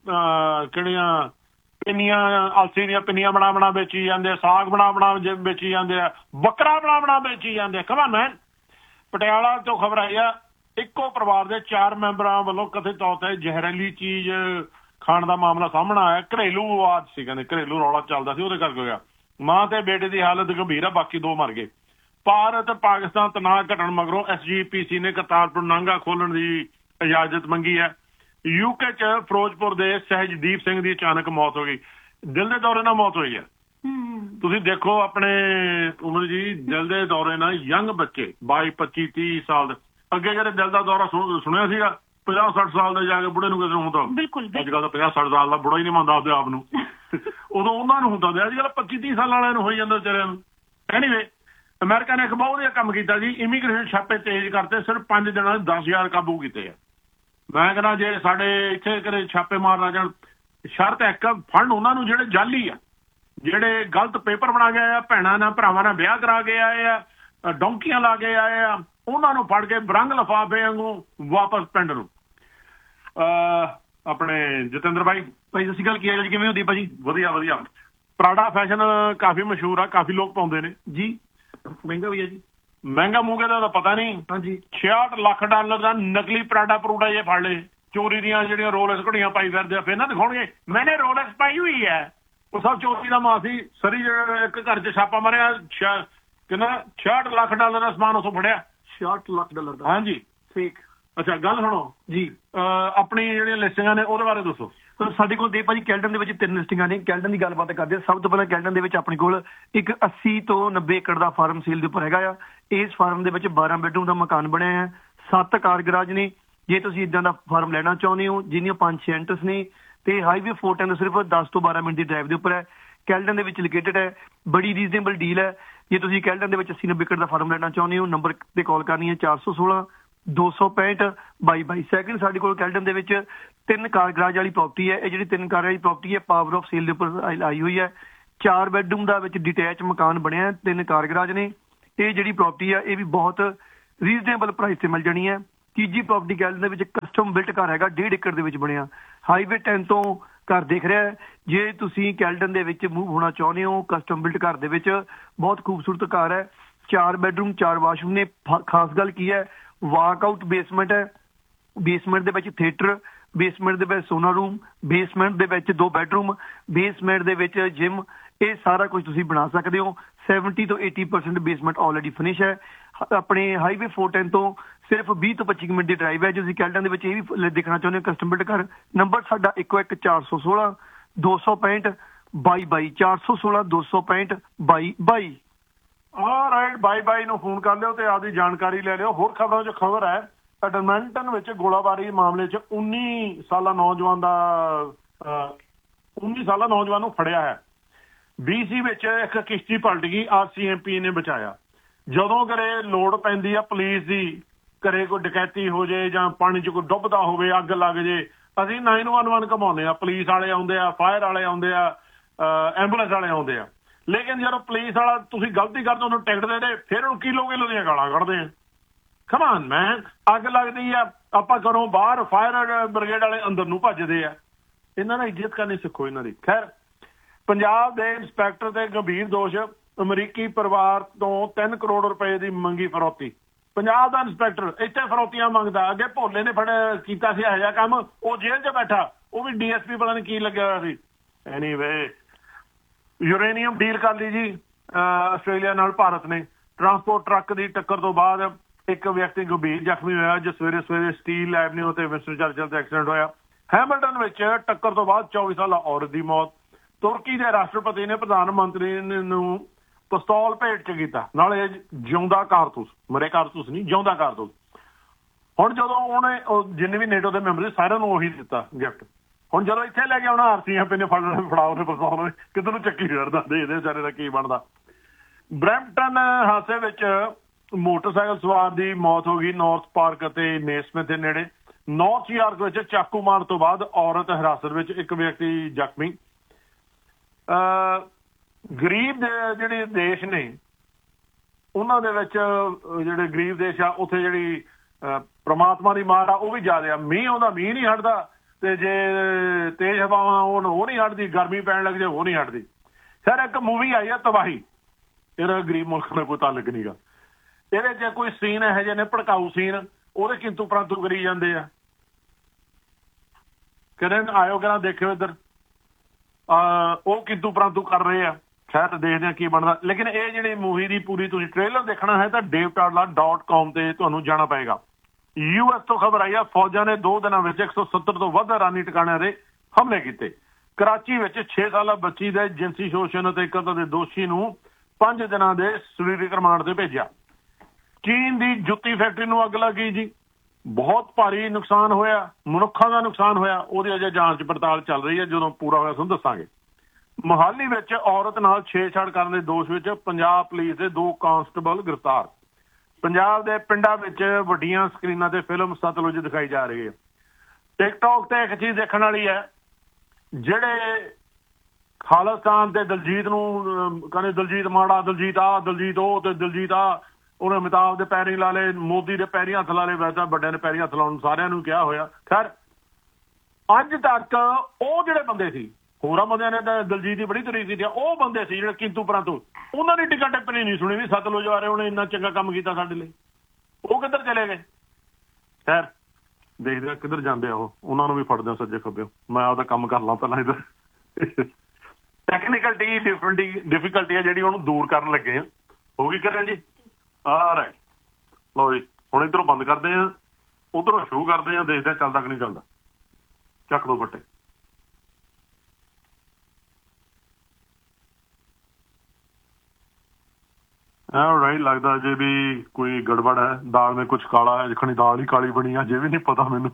ਕਿਹੜੀਆਂ ਪਿੰਨੀਆਂ, ਅਲਸੀ ਦੀਆਂ ਪਿੰਨੀਆਂ ਬਣਾ ਬਣਾ ਵੇਚੀ ਜਾਂਦੇ ਆ, ਸਾਗ ਬਣਾ ਬਣਾ ਵੇਚੀ ਜਾਂਦੇ ਆ, ਬੱਕਰਾ ਬਣਾ ਬਣਾ ਵੇਚੀ ਜਾਂਦੇ ਆ। ਕਮਾਨ ਮੈਨ। ਪਟਿਆਲਾ ਤੋਂ ਖਬਰ ਆਈ ਆ, ਇੱਕੋ ਪਰਿਵਾਰ ਦੇ ਚਾਰ ਮੈਂਬਰਾਂ ਵੱਲੋਂ ਕਥਿਤ ਤੌਰ ਤੇ ਜ਼ਹਿਰੀਲੀ ਚੀਜ਼ ਖਾਣ ਦਾ ਮਾਮਲਾ ਸਾਹਮਣੇ ਆਇਆ। ਘਰੇਲੂ ਵਿਵਾਦ ਸੀ, ਕਹਿੰਦੇ ਘਰੇਲੂ ਰੌਲਾ ਚੱਲਦਾ ਸੀ, ਉਹਦੇ ਕਰਕੇ ਹੋਇਆ। ਮਾਂ ਤੇ ਬੇਟੇ ਦੀ ਹਾਲਤ ਗੰਭੀਰ ਆ, ਬਾਕੀ ਦੋ ਮਰ ਗਏ। ਭਾਰਤ ਪਾਕਿਸਤਾਨ ਤਣਾਅ ਘਟਣ ਮਗਰੋਂ ਐਸ ਜੀ ਪੀ ਸੀ ਨੇ ਕਰਤਾਰਪੁਰ ਨਾਂਗਾ ਖੋਲਣ ਦੀ ਇਜਾਜ਼ਤ ਮੰਗੀ ਹੈ। ਯੂਕੇ ਚ ਫਿਰੋਜ਼ਪੁਰ ਦੇ ਸਹਿਜਦੀਪ ਸਿੰਘ ਦੀ ਅਚਾਨਕ ਮੌਤ ਹੋ ਗਈ। ਦਿਲ ਦੇ ਦੌਰੇ ਨਾਲ ਮੌਤ ਹੋਈ ਹੈ। ਤੁਸੀਂ ਦੇਖੋ ਆਪਣੇ ਉਮਰ ਜੀ, ਦਿਲ ਦੇ ਦੌਰੇ ਨਾਲ ਯੰਗ ਬੱਚੇ ਬਾਈ ਪੱਚੀ ਤੀਹ ਸਾਲ ਦੇ, ਅੱਗੇ ਜਿਹੜੇ ਦਿਲ ਦਾ ਦੌਰਾ ਸੁਣਿਆ ਸੀਗਾ ਪੰਜਾਹ ਸੱਠ ਸਾਲ ਦੇ ਜਾ ਕੇ ਬੁੜੇ ਨੂੰ ਕਿਸੇ ਨੂੰ ਹੁੰਦਾ। ਅੱਜ ਕੱਲ੍ਹ ਤਾਂ ਪੰਜਾਹ ਸੱਠ ਸਾਲ ਦਾ ਬੁੜਾ ਹੀ ਨਹੀਂ ਮੰਨਦਾ ਆਪਦੇ ਆਪ ਨੂੰ। ਉਦੋਂ ਉਹਨਾਂ ਨੂੰ ਹੁੰਦਾ ਸੀ, ਅੱਜ ਕੱਲ੍ਹ ਪੱਚੀ ਤੀਹ ਸਾਲ ਵਾਲਿਆਂ ਨੂੰ ਹੋਈ ਜਾਂਦਾ ਵਿਚਾਰਿਆਂ ਨੂੰ। ਐਨੀਵੇ, ਅਮਰੀਕਾ ਨੇ ਇੱਕ ਬਹੁਤ ਵਧੀਆ ਕੰਮ ਕੀਤਾ ਜੀ, ਇਮੀਗ੍ਰੇਸ਼ਨ ਛਾਪੇ ਤੇਜ਼ ਕਰਤੇ। ਸਿਰਫ ਪੰਜ ਦਿਨਾਂ ਦੇ ਦਸ ਹਜ਼ਾਰ ਕਾਬੂ ਕੀਤੇ ਆ। ਮੈਂ ਕਹਿੰਦਾ ਜੇ ਸਾਡੇ ਇੱਥੇ ਕਦੇ ਛਾਪੇ ਮਾਰ ਲਾ ਜਾਣ, ਸ਼ਰਤ ਇੱਕ ਫੜਨ ਉਹਨਾਂ ਨੂੰ ਜਿਹੜੇ ਜਾਲੀ ਆ, ਜਿਹੜੇ ਗਲਤ ਪੇਪਰ ਬਣਾ ਕੇ ਆਏ ਆ, ਭੈਣਾਂ ਨਾਲ ਭਰਾਵਾਂ ਨਾਲ ਵਿਆਹ ਕਰਾ ਕੇ ਆਏ ਆ, ਡੌਂਕੀਆਂ ਲਾ ਕੇ ਆਏ ਆ, ਉਹਨਾਂ ਨੂੰ ਫੜ ਕੇ ਬਰੰਗ ਲਿਫਾਫੇ ਵਾਂਗੂ ਵਾਪਸ ਪਿੰਡ ਨੂੰ। ਆਪਣੇ ਜਤਿੰਦਰ ਭਾਈ ਭਾਈ ਸਤਿ ਸ਼੍ਰੀ ਅਕਾਲ, ਕੀ ਹੈ ਜੀ, ਕਿਵੇਂ ਹੁੰਦੀ ਭਾਜੀ? ਵਧੀਆ ਵਧੀਆ। ਪ੍ਰਾਡਾ ਫੈਸ਼ਨ ਕਾਫੀ ਮਸ਼ਹੂਰ ਆ, ਕਾਫੀ ਲੋਕ ਪਾਉਂਦੇ ਨੇ ਜੀ। ਮਹਿੰਗਾ ਵੀ ਹੈ ਜੀ। ਮਹਿੰਗਾ ਮੂੰਗੇ ਦਾ ਤਾਂ ਪਤਾ ਨਹੀਂ। ਹਾਂਜੀ। ਛਿਆਹਠ ਲੱਖ ਡਾਲਰ ਦਾ ਨਕਲੀ ਪ੍ਰਾਡਾ ਪਰੂਡਾ ਜੇ ਫੜ ਲਏ। ਚੋਰੀ ਦੀਆਂ ਜਿਹੜੀਆਂ ਰੋਲੈਕਸ ਘੜੀਆਂ ਪਾਈ ਫਿਰਦੇ ਆ, ਫਿਰ ਨਾ ਦਿਖਾਉਣਗੇ ਮੈਨੇ ਰੋਲੈਕਸ ਪਾਈ ਹੋਈ ਹੈ। ਉਹ ਸਭ ਚੋਰੀ ਦਾ ਮਾਂ ਸੀ। ਸਰੀ ਇੱਕ ਘਰ 'ਚ ਛਾਪਾ ਮਾਰਿਆ, ਕਿੰਨਾ ਛਿਆਹਠ ਲੱਖ ਡਾਲਰ ਦਾ ਸਮਾਨ ਉਥੋਂ ਫੜਿਆ। ਛਿਆਹਠ ਲੱਖ ਡਾਲਰ ਦਾ? ਹਾਂਜੀ ਠੀਕ। ਅੱਛਾ ਗੱਲ ਸੁਣੋ ਜੀ। ਆਪਣੀ ਜਿਹੜੀਆਂ ਲਿਸਟਿੰਗਾਂ ਨੇ ਉਹਦੇ ਬਾਰੇ ਦੱਸੋ। ਸਾਡੇ ਕੋਲ ਦੇ ਭਾਜੀ ਕੈਲਟਨ ਦੇ ਵਿੱਚ ਤਿੰਨ ਲਿਸਟਿੰਗਾਂ ਨੇ। ਕੈਲਟਨ ਦੀ ਗੱਲਬਾਤ ਕਰਦੇ ਹਾਂ। ਸਭ ਤੋਂ ਪਹਿਲਾਂ ਕੈਲਟਨ ਦੇ ਵਿੱਚ ਆਪਣੇ ਕੋਲ ਇੱਕ ਅੱਸੀ ਤੋਂ ਨੱਬੇ ਏਕੜ ਦਾ ਫਾਰਮ ਸੇਲ ਦੇ ਉੱਪਰ ਹੈਗਾ ਆ। ਇਸ ਫਾਰਮ ਦੇ ਵਿੱਚ ਬਾਰਾਂ ਬੈਡਰੂਮ ਦਾ ਮਕਾਨ ਬਣਿਆ ਹੈ, ਸੱਤ ਕਾਰ ਗਰਾਜ ਨੇ। ਜੇ ਤੁਸੀਂ ਇਦਾਂ ਦਾ ਫਾਰਮ ਲੈਣਾ ਚਾਹੁੰਦੇ ਹੋ ਜਿਹਦੀਆਂ ਪੰਜ ਛੇ ਐਂਟਰਸ ਨੇ ਤੇ ਹਾਈਵੇ ਫੋਰ ਟੈਨ ਸਿਰਫ ਦਸ ਤੋਂ ਬਾਰਾਂ ਮਿੰਟ ਦੀ ਡਰਾਈਵ ਦੇ ਉੱਪਰ ਹੈ, ਕੈਲਟਨ ਦੇ ਵਿੱਚ ਲੋਕੇਟਡ ਹੈ। ਬੜੀ ਰੀਜ਼ਨੇਬਲ ਡੀਲ ਹੈ। ਜੇ ਤੁਸੀਂ ਕੈਲਟਨ ਦੇ ਵਿੱਚ ਅੱਸੀ ਨੱਬੇ ਏਕੜ ਦਾ ਫਾਰਮ ਲੈਣਾ ਚਾਹੁੰਦੇ ਹੋ ਨੰਬਰ ਤੇ ਕਾਲ ਕਰਨੀ ਹੈ ਚਾਰ ਸੌ ਸੋਲਾਂ ਦੋ ਸੌ ਪੈਂਹਠ ਬਾਈ ਬਾਈ। ਸੈਕਿੰਡ ਸਾਡੇ ਕੋਲ ਕੈਲਟਨ ਦੇ ਵਿੱਚ ਤਿੰਨ ਕਾਰ ਗਰਾਜ ਵਾਲੀ ਪ੍ਰੋਪਰਟੀ ਹੈ। ਇਹ ਜਿਹੜੀ ਤਿੰਨ ਕਾਰ ਵਾਲੀ ਪ੍ਰੋਪਰਟੀ ਹੈ ਪਾਵਰ ਆਫ ਸੇਲ ਦੇ ਉੱਪਰ ਆਈ ਹੋਈ ਹੈ। ਚਾਰ ਬੈਡਰੂਮ ਦਾ ਵਿੱਚ ਡਿਟੈਚ ਮਕਾਨ ਬਣਿਆ, ਤਿੰਨ ਕਾਰ ਗਰਾਜ ਨੇ। ਇਹ ਜਿਹੜੀ ਪ੍ਰੋਪਰਟੀ ਹੈ ਇਹ ਵੀ ਬਹੁਤ ਰੀਜ਼ਨੇਬਲ ਪ੍ਰਾਈਸ ਤੇ ਮਿਲ ਜਾਣੀ ਹੈ। ਤੀਜੀ ਪ੍ਰੋਪਰਟੀ ਕੈਲਟਨ ਦੇ ਵਿੱਚ ਕਸਟਮ ਬਿਲਟ ਘਰ ਹੈਗਾ, ਡੇਢ ਏਕੜ ਦੇ ਵਿੱਚ ਬਣਿਆ, ਹਾਈਵੇ ਟੈਨ ਤੋਂ ਘਰ ਦਿਖ ਰਿਹਾ ਹੈ। ਜੇ ਤੁਸੀਂ ਕੈਲਟਨ ਦੇ ਵਿੱਚ ਮੂਵ ਹੋਣਾ ਚਾਹੁੰਦੇ ਹੋ ਕਸਟਮ ਬਿਲਟ ਘਰ ਦੇ ਵਿੱਚ, ਬਹੁਤ ਖੂਬਸੂਰਤ ਘਰ ਹੈ। ਚਾਰ ਬੈਡਰੂਮ ਚਾਰ ਵਾਸ਼ਰੂਮ ਨੇ। ਖਾਸ ਗੱਲ ਕੀ ਹੈ, ਵਾਕ ਆਊਟ ਬੇਸਮੈਂਟ ਹੈ। ਬੇਸਮੈਂਟ ਦੇ ਵਿੱਚ ਥੀਏਟਰ, ਬੇਸਮੈਂਟ ਦੇ ਵਿੱਚ ਸੋਨਾ ਰੂਮ, ਬੇਸਮੈਂਟ ਦੇ ਵਿੱਚ ਦੋ ਬੈਡਰੂਮ, ਬੇਸਮੈਂਟ ਦੇ ਵਿੱਚ ਜਿਮ, ਇਹ ਸਾਰਾ ਕੁਝ ਤੁਸੀਂ ਬਣਾ ਸਕਦੇ ਹੋ। ਸੈਵਨਟੀ ਤੋਂ eighty percent basement already finish ਹੈ। ਆਪਣੇ ਹਾਈਵੇ ਫੋਰ ਟੈਨ ਤੋਂ ਸਿਰਫ ਵੀਹ ਤੋਂ ਪੱਚੀ ਮਿੰਟ ਦੀ ਡਰਾਈਵ ਹੈ। ਜੇ ਤੁਸੀਂ ਕੈਲਟਨ ਦੇ ਵਿੱਚ ਇਹ ਵੀ ਦੇਖਣਾ ਚਾਹੁੰਦੇ ਹੋ ਕਸਟਮ ਬਿਲਟ ਘਰ, ਨੰਬਰ ਸਾਡਾ ਇੱਕੋ ਇੱਕ ਚਾਰ ਸੌ ਸੋਲਾਂ ਦੋ ਸੌ ਪੈਂਹਠ ਬਾਈ ਬਾਈ, ਚਾਰ ਸੌ ਸੋਲਾਂ ਦੋ ਸੌ ਪੈਂਹਠ ਬਾਈ ਬਾਈ। ਆ ਰਾਈਟ, ਬਾਈ ਬਾਈ ਨੂੰ ਫੋਨ ਕਰ ਲਿਓ ਤੇ ਆਪਦੀ ਜਾਣਕਾਰੀ ਲੈ ਲਿਓ। ਹੋਰ ਖਬਰਾਂ 'ਚ ਖਬਰ ਹੈ ਐਡਮਿੰਟਨ ਵਿੱਚ ਗੋਲਾਬਾਰੀ ਮਾਮਲੇ 'ਚ ਉੱਨੀ ਸਾਲਾ ਨੌਜਵਾਨ ਦਾ ਉੱਨੀ ਸਾਲਾ ਨੌਜਵਾਨ ਨੂੰ ਫੜਿਆ ਹੈ। ਬੀ ਸੀ ਵਿੱਚ ਇੱਕ ਕਿਸ਼ਤੀ ਪਲਟ ਗਈ, ਆਰ ਸੀ ਐਮ ਪੀ ਨੇ ਬਚਾਇਆ। ਜਦੋਂ ਘਰੇ ਲੋੜ ਪੈਂਦੀ ਆ ਪੁਲਿਸ ਦੀ, ਘਰੇ ਕੋਈ ਡਕੈਤੀ ਹੋ ਜਾਏ ਜਾਂ ਪਾਣੀ 'ਚ ਕੋਈ ਡੁੱਬਦਾ ਹੋਵੇ, ਅੱਗ ਲੱਗ ਜੇ, ਅਸੀਂ ਨਾਈਨ ਵਨ ਵਨ ਘਮਾਉਂਦੇ ਆ। ਪੁਲਿਸ ਵਾਲੇ ਆਉਂਦੇ ਆ, ਫਾਇਰ ਵਾਲੇ ਆਉਂਦੇ ਆ, ਐਂਬੂਲੈਂਸ ਵਾਲੇ ਆਉਂਦੇ ਆ। ਲੇਕਿਨ ਜਦੋਂ ਪੁਲਿਸ ਵਾਲਾ ਤੁਸੀਂ ਗਲਤੀ ਕਰਦੇ ਉਹਨੂੰ ਟਿਕਟ ਦੇ ਦੇ, ਫਿਰ ਉਹਨੂੰ ਕਿਲੋ ਕਿਲੋ ਦੀਆਂ ਗਾਲਾਂ ਕੱਢਦੇ ਆ। ਕਮਾਨ ਮੈਂ, ਅੱਗ ਲੱਗਦੀ ਆ ਆਪਾਂ ਘਰੋਂ ਬਾਹਰ, ਫਾਇਰ ਬ੍ਰਿਗੇਡ ਵਾਲੇ ਅੰਦਰ ਨੂੰ ਭੱਜਦੇ ਆ। ਇਹਨਾਂ ਦਾ ਇੱਜ਼ਤ ਕਰਨੀ ਸਿੱਖੋ ਇਹਨਾਂ ਦੀ। ਖੈਰ, ਪੰਜਾਬ ਦੇ ਇੰਸਪੈਕਟਰ ਤੇ ਗੰਭੀਰ ਦੋਸ਼, ਅਮਰੀਕੀ ਪਰਿਵਾਰ ਤੋਂ ਤਿੰਨ ਕਰੋੜ ਰੁਪਏ ਦੀ ਮੰਗੀ ਫਰੌਤੀ। ਪੰਜਾਬ ਦਾ ਇੰਸਪੈਕਟਰ ਇੱਥੇ ਫਰੌਤੀਆਂ ਮੰਗਦਾ। ਅੱਗੇ ਭੋਲੇ ਨੇ ਫੜ ਕੀਤਾ ਸੀ ਇਹੋ ਜਿਹਾ ਕੰਮ, ਉਹ ਜੇਲ੍ਹ 'ਚ ਬੈਠਾ, ਉਹ ਵੀ ਡੀ ਐਸ ਪੀ ਪਤਾ ਨਹੀਂ ਕੀ ਲੱਗਿਆ ਹੋਇਆ ਸੀ। ਐਨੀਵੇ, ਯੂਰੇਨੀਅਮ ਡੀਲ ਕਰ ਲਈ ਜੀ ਆਸਟ੍ਰੇਲੀਆ ਨਾਲ ਭਾਰਤ ਨੇ। ਟਰਾਂਸਪੋਰਟ ਟਰੱਕ ਦੀ ਟੱਕਰ ਤੋਂ ਬਾਅਦ ਇੱਕ ਵਿਅਕਤੀ ਗੰਭੀਰ ਜ਼ਖਮੀ ਹੋਇਆ, ਜੋ ਸਵੇਰੇ ਸਵੇਰੇ ਸਟੀਲ ਐਵਨਿਊ ਤੇ ਵਿੰਸਟਨ ਚਰਚਿਲ ਤੇ ਐਕਸੀਡੈਂਟ ਹੋਇਆ। ਹੈਮਿਲਟਨ ਵਿੱਚ ਟੱਕਰ ਤੋਂ ਬਾਅਦ ਚੌਵੀ ਸਾਲਾ ਔਰਤ ਦੀ ਮੌਤ। ਤੁਰਕੀ ਦੇ ਰਾਸ਼ਟਰਪਤੀ ਨੇ ਪ੍ਰਧਾਨ ਮੰਤਰੀ ਨੂੰ ਪਿਸਤੌਲ ਭੇਟ 'ਚ ਕੀਤਾ, ਨਾਲੇ ਜਿਉਂਦਾ ਕਾਰਤੂਸ, ਮਰੇ ਕਾਰਤੂਸ ਨਹੀਂ, ਜਿਉਂਦਾ ਕਾਰਤੂਸ। ਹੁਣ ਜਦੋਂ ਉਹਨੇ ਜਿੰਨੇ ਵੀ ਨੇਟੋ ਦੇ ਮੈਂਬਰ ਸੀ ਸਾਰਿਆਂ ਨੂੰ ਉਹੀ ਦਿੱਤਾ ਗਿਫਟ। ਹੁਣ ਜਦੋਂ ਇੱਥੇ ਲੈ ਕੇ ਆਉਣਾ ਆਰ ਸੀ ਐਮ ਪੀ ਨੇ ਫੜ ਫੜਾ ਉਹਨੇ ਪਿਸਤੌਲ, ਕਿਤੇ ਨੂੰ ਚੱਕੀ ਫਿਰਦਾ, ਦੇਖਦੇ ਵਿਚਾਰੇ ਦਾ ਕੀ ਬਣਦਾ। ਬਰੈਂਪਟਨ ਹਾਦਸੇ ਵਿੱਚ ਮੋਟਰਸਾਈਕਲ ਸਵਾਰ ਦੀ ਮੌਤ ਹੋ ਗਈ, ਨਾਰਥ ਪਾਰਕ ਅਤੇ ਨੇਸਮਿਥ ਦੇ ਨੇੜੇ। ਨਾਰਥ ਯਾਰਕ ਵਿੱਚ ਚਾਕੂ ਮਾਰਨ ਤੋਂ ਬਾਅਦ ਔਰਤ ਹਿਰਾਸਤ ਵਿੱਚ, ਇੱਕ ਵਿਅਕਤੀ ਜ਼ਖਮੀ। ਗਰੀਬ ਦੇ ਜਿਹੜੇ ਦੇਸ਼ ਨੇ ਉਹਨਾਂ ਦੇ ਵਿੱਚ, ਜਿਹੜੇ ਗਰੀਬ ਦੇਸ਼ ਆ ਉੱਥੇ ਜਿਹੜੀ ਪ੍ਰਮਾਤਮਾ ਦੀ ਮਾਰ ਆ ਉਹ ਵੀ ਜ਼ਿਆਦਾ ਆ। ਮੀਂਹ ਆਉਂਦਾ, ਮੀਂਹ ਨਹੀਂ ਹਟਦਾ, ਤੇ ਜੇ ਤੇਜ਼ ਹਵਾਵਾਂ ਉਹ ਉਹ ਨਹੀਂ ਹਟਦੀ, ਗਰਮੀ ਪੈਣ ਲੱਗ ਜੇ ਉਹ ਨਹੀਂ ਹਟਦੀ। ਸਰ ਇੱਕ ਮੂਵੀ ਆਈ ਆ ਤਬਾਹੀ, ਇਹਦਾ ਗਰੀਬ ਮੁਲਕ ਨਾਲ ਕੋਈ ਤਾਲੁਕ ਨਹੀਂਗਾ। ਇਹਦੇ 'ਚ ਕੋਈ ਸੀਨ ਇਹੋ ਜਿਹੇ ਨੇ ਭੜਕਾਊ ਸੀਨ, ਉਹਦੇ ਕਿੰਤੂ ਪ੍ਰੰਤੂ ਕਰੀ ਜਾਂਦੇ ਆ। ਕਹਿੰਦੇ ਆਇਓ ਕਹਿੰਦਾ ਦੇਖਿਓ ਇੱਧਰ, ਉਹ ਕਿੰਤੂ ਪ੍ਰੰਤੂ ਕਰ ਰਹੇ ਆ। ਖੈਰ ਦੇਖਦੇ ਆ ਕੀ ਬਣਦਾ। ਲੇਕਿਨ ਇਹ ਜਿਹੜੀ ਮੂਵੀ ਦੀ ਪੂਰੀ ਤੁਸੀਂ ਟ੍ਰੇਲਰ ਦੇਖਣਾ ਹੈ ਤਾਂ ਡੇਵ ਟਾਡਲਾ ਡਾਟ ਕਾਮ ਤੇ ਤੁਹਾਨੂੰ ਜਾਣਾ ਪਏਗਾ। ਯੂ ਐਸ ਤੋਂ ਖਬਰ ਆਈ ਆ, ਫੌਜਾਂ ਨੇ ਦੋ ਦਿਨਾਂ ਵਿੱਚ ਇੱਕ ਸੌ ਸੱਤਰ ਤੋਂ ਵੱਧ ਇਰਾਨੀ ਟਿਕਾਣਿਆਂ ਦੇ ਹਮਲੇ ਕੀਤੇ। ਕਰਾਚੀ ਵਿੱਚ ਛੇ ਸਾਲਾ ਬੱਚੀ ਦੇ ਜਿਨਸੀ ਸ਼ੋਸ਼ਣ ਅਤੇ ਕਤਲ ਦੇ ਦੋਸ਼ੀ ਨੂੰ ਪੰਜ ਦਿਨਾਂ ਦੇ ਸਰੀਰਕ ਰਿਮਾਂਡ ਤੇ ਭੇਜਿਆ। ਚੀਨ ਦੀ ਜੁੱਤੀ ਫੈਕਟਰੀ ਨੂੰ ਅੱਗ ਲੱਗੀ ਜੀ, ਬਹੁਤ ਭਾਰੀ ਨੁਕਸਾਨ ਹੋਇਆ, ਮਨੁੱਖਾਂ ਦਾ ਨੁਕਸਾਨ ਹੋਇਆ। ਉਹਦੀ ਅਜੇ ਜਾਂਚ ਪੜਤਾਲ ਚੱਲ ਰਹੀ ਹੈ, ਜਦੋਂ ਪੂਰਾ ਹੋਇਆ ਤੁਹਾਨੂੰ ਦੱਸਾਂਗੇ। ਮੋਹਾਲੀ ਵਿੱਚ ਔਰਤ ਨਾਲ ਛੇੜਛਾੜ ਕਰਨ ਦੇ ਦੋਸ਼ ਵਿੱਚ ਪੰਜਾਬ ਪੁਲਿਸ ਦੇ ਦੋ ਕਾਂਸਟੇਬਲ ਗ੍ਰਿਫਤਾਰ। ਪੰਜਾਬ ਦੇ ਪਿੰਡਾਂ ਵਿੱਚ ਵੱਡੀਆਂ ਸਕਰੀਨਾਂ ਤੇ ਫਿਲਮ ਸਤਲੁਜ ਦਿਖਾਈ ਜਾ ਰਹੀ ਹੈ। ਟਿਕਟੌਕ ਤੇ ਇੱਕ ਚੀਜ਼ ਦੇਖਣ ਵਾਲੀ ਹੈ, ਜਿਹੜੇ ਖਾਲਿਸਤਾਨ ਤੇ ਦਲਜੀਤ ਨੂੰ ਕਹਿੰਦੇ ਦਲਜੀਤ ਮਾੜਾ, ਦਲਜੀਤ ਆ, ਦਲਜੀਤ ਉਹ, ਤੇ ਦਲਜੀਤ ਆ, ਉਹਨੇ ਅਮਿਤਾਭ ਦੇ ਪੈਰੀਂ ਲਾ ਲਏ, ਮੋਦੀ ਦੇ ਪੈਰੀਂ ਹੱਥ ਲਾ ਲਏ। ਵੈਸੇ ਵੱਡਿਆਂ ਦੇ ਪੈਰੀਂ ਹੱਥ ਲਾਉਣ ਸਾਰਿਆਂ ਨੂੰ ਕਿਹਾ ਹੋਇਆ। ਖੈਰ ਅੱਜ ਤੱਕ ਉਹ ਜਿਹੜੇ ਬੰਦੇ ਸੀ, ਹੋਰਾਂ ਬੰਦਿਆਂ ਨੇ ਤਾਂ ਦਲਜੀਤ ਦੀ ਬੜੀ ਤਾਰੀਫ ਕੀਤੀ, ਉਹ ਬੰਦੇ ਸੀ ਜਿਹੜੇ ਕਿੰਤੂ ਪਰੰਤੂ, ਉਹਨਾਂ ਦੀ ਟਿਕਟ ਟਿੱਪਣੀ ਨਹੀਂ ਸੁਣੀ ਵੀ ਸਤਲੁਜ ਬਾਰੇ ਉਹਨੇ ਇੰਨਾ ਚੰਗਾ ਕੰਮ ਕੀਤਾ ਸਾਡੇ ਲਈ। ਉਹ ਕਿੱਧਰ ਚਲੇ ਗਏ? ਖੈਰ ਦੇਖਦੇ ਆ ਕਿੱਧਰ ਜਾਂਦੇ ਆ ਉਹ, ਉਹਨਾਂ ਨੂੰ ਵੀ ਫੜਦੇ ਸੱਜੇ ਖੱਬੇ। ਮੈਂ ਆਪਦਾ ਕੰਮ ਕਰ ਲਾਂ ਪਹਿਲਾਂ ਇੱਧਰ। ਟੈਕਨੀਕਲ ਡੀ ਡਿਫਿਕਲਟੀ ਹੈ ਜਿਹੜੀ ਉਹਨੂੰ ਦੂਰ ਕਰਨ ਲੱਗੇ ਆ। ਹੋ ਗਈ ਕਰਾਂ ਜੀ ਆ ਰਾਈਟ ਲਓ ਜੀ ਹੁਣ ਇੱਧਰੋਂ ਬੰਦ ਕਰਦੇ ਆ ਉਧਰੋਂ ਸ਼ੁਰੂ ਕਰਦੇ ਆ ਦੇਖਦੇ ਚੱਲਦਾ ਕਿ ਨਹੀਂ ਚੱਲਦਾ ਚੱਕ ਦੋ ਬੱਟੇ ਰਾਈਟ ਲੱਗਦਾ ਜੇ ਵੀ ਕੋਈ ਗੜਬੜ ਹੈ ਦਾਲ में कुछ काला है जिखनी दाल ही काली बनी है जे भी नहीं पता मैनू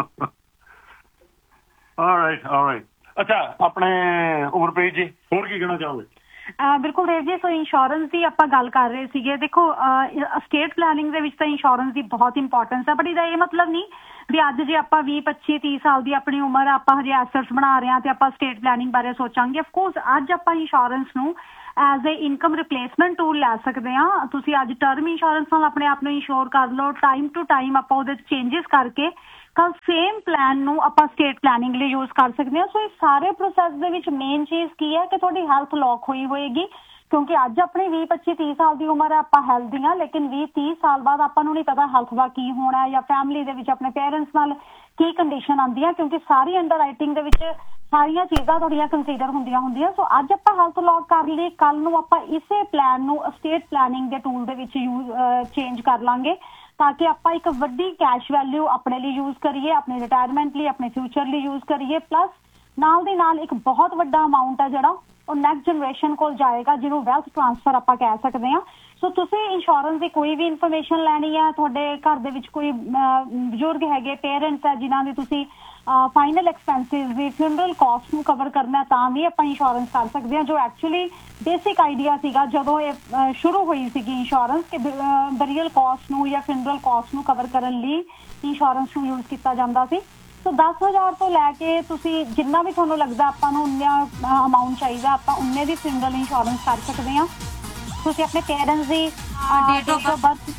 ਰਾਈਟ ਰਾਈਟ ਅੱਛਾ ਆਪਣੇ ਉਮਰਪ੍ਰੀਤ ਜੀ ਹੋਰ ਕੀ ਕਹਿਣਾ ਚਾਹੋਗੇ ਬਿਲਕੁਲ ਦੇਵ ਜੀ ਸੋ ਇੰਸ਼ੋਰੈਂਸ ਦੀ ਆਪਾਂ ਗੱਲ ਕਰ ਰਹੇ ਸੀਗੇ ਦੇਖੋ ਸਟੇਟ ਪਲੈਨਿੰਗ ਦੇ ਵਿੱਚ ਤਾਂ ਇੰਸ਼ੋਰੈਂਸ ਦੀ ਬਹੁਤ ਇੰਪੋਰਟੈਂਸ ਹੈ ਬਟ ਇਹਦਾ ਇਹ ਮਤਲਬ ਨਹੀਂ ਵੀ ਅੱਜ ਜੇ ਆਪਾਂ ਵੀਹ ਪੱਚੀ ਤੀਹ ਸਾਲ ਦੀ ਆਪਣੀ ਉਮਰ ਆਪਾਂ ਹਜੇ ਐਸੈਟਸ ਬਣਾ ਰਹੇ ਹਾਂ ਤੇ ਆਪਾਂ ਸਟੇਟ ਪਲੈਨਿੰਗ ਬਾਰੇ ਸੋਚਾਂਗੇ ਅਫਕੋਰਸ ਅੱਜ ਆਪਾਂ ਇੰਸ਼ੋਰੈਂਸ ਨੂੰ as a income replacement tool ਲੈ ਸਕਦੇ ਹਾਂ ਤੁਸੀਂ ਅੱਜ ਟਰਮ ਇੰਸ਼ੋਰੈਂਸ ਨਾਲ ਆਪਣੇ ਆਪ ਨੂੰ ਇੰਸ਼ੋਰ ਕਰ ਲਓ ਟਾਈਮ ਟੂ ਟਾਈਮ ਆਪਾਂ ਉਹਦੇ 'ਚ ਚੇਂਜਸ ਕਰਕੇ ਕੱਲ ਸੇਮ ਪਲਾਨ ਨੂੰ ਆਪਾਂ ਸਟੇਟ ਪਲੈਨਿੰਗ ਲਈ ਯੂਜ਼ ਕਰ ਸਕਦੇ ਹਾਂ ਸੋ ਇਸ ਸਾਰੇ ਪ੍ਰੋਸੈਸ ਦੇ ਵਿੱਚ ਮੇਨ ਚੀਜ਼ ਕੀ ਹੈ ਕਿ ਤੁਹਾਡੀ ਹੈਲਥ ਲੌਕ ਹੋਈ ਹੋਏਗੀ ਕਿਉਂਕਿ ਅੱਜ ਆਪਣੀ ਵੀਹ ਪੱਚੀ ਤੀਹ ਸਾਲ ਦੀ ਉਮਰ ਹੈ ਆਪਾਂ ਹੈਲਦੀ ਹਾਂ ਲੇਕਿਨ ਵੀਹ ਤੀਹ ਸਾਲ ਬਾਅਦ ਆਪਾਂ ਨੂੰ ਨਹੀਂ ਪਤਾ ਹੈਲਥ ਦਾ ਕੀ ਹੋਣਾ ਜਾਂ ਫੈਮਿਲੀ ਦੇ ਵਿੱਚ ਆਪਣੇ ਪੇਰੈਂਟਸ ਨਾਲ ਕੀ ਕੰਡੀਸ਼ਨ ਆਉਂਦੀ ਹੈ ਕਿਉਂਕਿ ਸਾਰੀ ਅੰਡਰ ਰਾਈਟਿੰਗ ਦੇ ਵਿੱਚ ਸਾਰੀਆਂ ਚੀਜ਼ਾਂ ਤੁਹਾਡੀਆਂ ਕੰਸੀਡਰ ਹੁੰਦੀਆਂ ਹੁੰਦੀਆਂ ਸੋ ਅੱਜ ਆਪਾਂ ਹੈਲਥ ਲੌਕ ਕਰ ਲਈ ਕੱਲ ਨੂੰ ਆਪਾਂ ਇਸੇ ਪਲਾਨ ਨੂੰ ਸਟੇਟ ਪਲੈਨਿੰਗ ਦੇ ਟੂਲ ਦੇ ਵਿੱਚ ਯੂਜ਼ ਚੇਂਜ ਕਰ ਲਾਂਗੇ ਤਾਂ ਕਿ ਆਪਾਂ ਇੱਕ ਵੱਡੀ ਕੈਸ਼ ਵੈਲਿਊ ਆਪਣੇ ਲਈ ਯੂਜ਼ ਕਰੀਏ ਆਪਣੇ ਰਿਟਾਇਰਮੈਂਟ ਲਈ ਆਪਣੇ ਫਿਊਚਰ ਲਈ ਯੂਜ਼ ਕਰੀਏ ਪਲੱਸ ਨਾਲ ਦੀ ਨਾਲ ਇੱਕ ਬਹੁਤ ਵੱਡਾ ਅਮਾਊਂਟ ਹੈ ਜਿਹੜਾ ਉਹ ਨੈਕਸਟ ਜਨਰੇਸ਼ਨ ਕੋਲ ਜਾਏਗਾ ਜਿਹਨੂੰ ਵੈਲਥ ਟ੍ਰਾਂਸਫਰ ਆਪਾਂ ਕਹਿ ਸਕਦੇ ਹਾਂ ਸੋ ਤੁਸੀਂ ਇੰਸ਼ੋਰੈਂਸ ਦੀ ਕੋਈ ਵੀ ਇਨਫੋਰਮੇਸ਼ਨ ਲੈਣੀ ਹੈ ਤੁਹਾਡੇ ਘਰ ਦੇ ਵਿੱਚ ਕੋਈ ਬਜ਼ੁਰਗ ਹੈਗੇ ਪੇਰੈਂਟਸ ਹੈ ਜਿਨ੍ਹਾਂ ਦੀ ਤੁਸੀਂ ਫਾਈਨਲ ਐਕਸਪੈਂਸਿਸ ਦੀ ਫਿਊਨਰਲ ਕਾਸਟ ਨੂੰ ਕਵਰ ਕਰਨਾ ਤਾਂ ਵੀ ਆਪਾਂ ਇੰਸ਼ੋਰੈਂਸ ਕਰ ਸਕਦੇ ਹਾਂ ਜੋ ਐਕਚੁਅਲੀ ਬੇਸਿਕ ਆਈਡੀਆ ਸੀਗਾ ਜਦੋਂ ਇਹ ਸ਼ੁਰੂ ਹੋਈ ਸੀਗੀ ਇੰਸ਼ੋਰੈਂਸ ਕਿ ਬਰੀਅਲ ਕਾਸਟ ਨੂੰ ਜਾਂ ਫਿਊਨਰਲ ਕਾਸਟ ਨੂੰ ਕਵਰ ਕਰਨ ਲਈ ਇੰਸ਼ੋਰੈਂਸ ਨੂੰ ਯੂਜ਼ ਕੀਤਾ ਜਾਂਦਾ ਸੀ ਸੋ ਦਸ ਹਜ਼ਾਰ ਤੋਂ ਲੈ ਕੇ ਤੁਸੀਂ ਜਿੰਨਾ ਵੀ ਤੁਹਾਨੂੰ ਲੱਗਦਾ ਆਪਾਂ ਨੂੰ ਉਨਾ ਅਮਾਊਂਟ ਚਾਹੀਦਾ ਆਪਾਂ ਉਨੇ ਦੀ ਫਿਊਨਰਲ ਇੰਸ਼ੋਰੈਂਸ ਕਰ ਸਕਦੇ ਹਾਂ ਤੁਸੀਂ ਆਪਣੇ parents the date of birth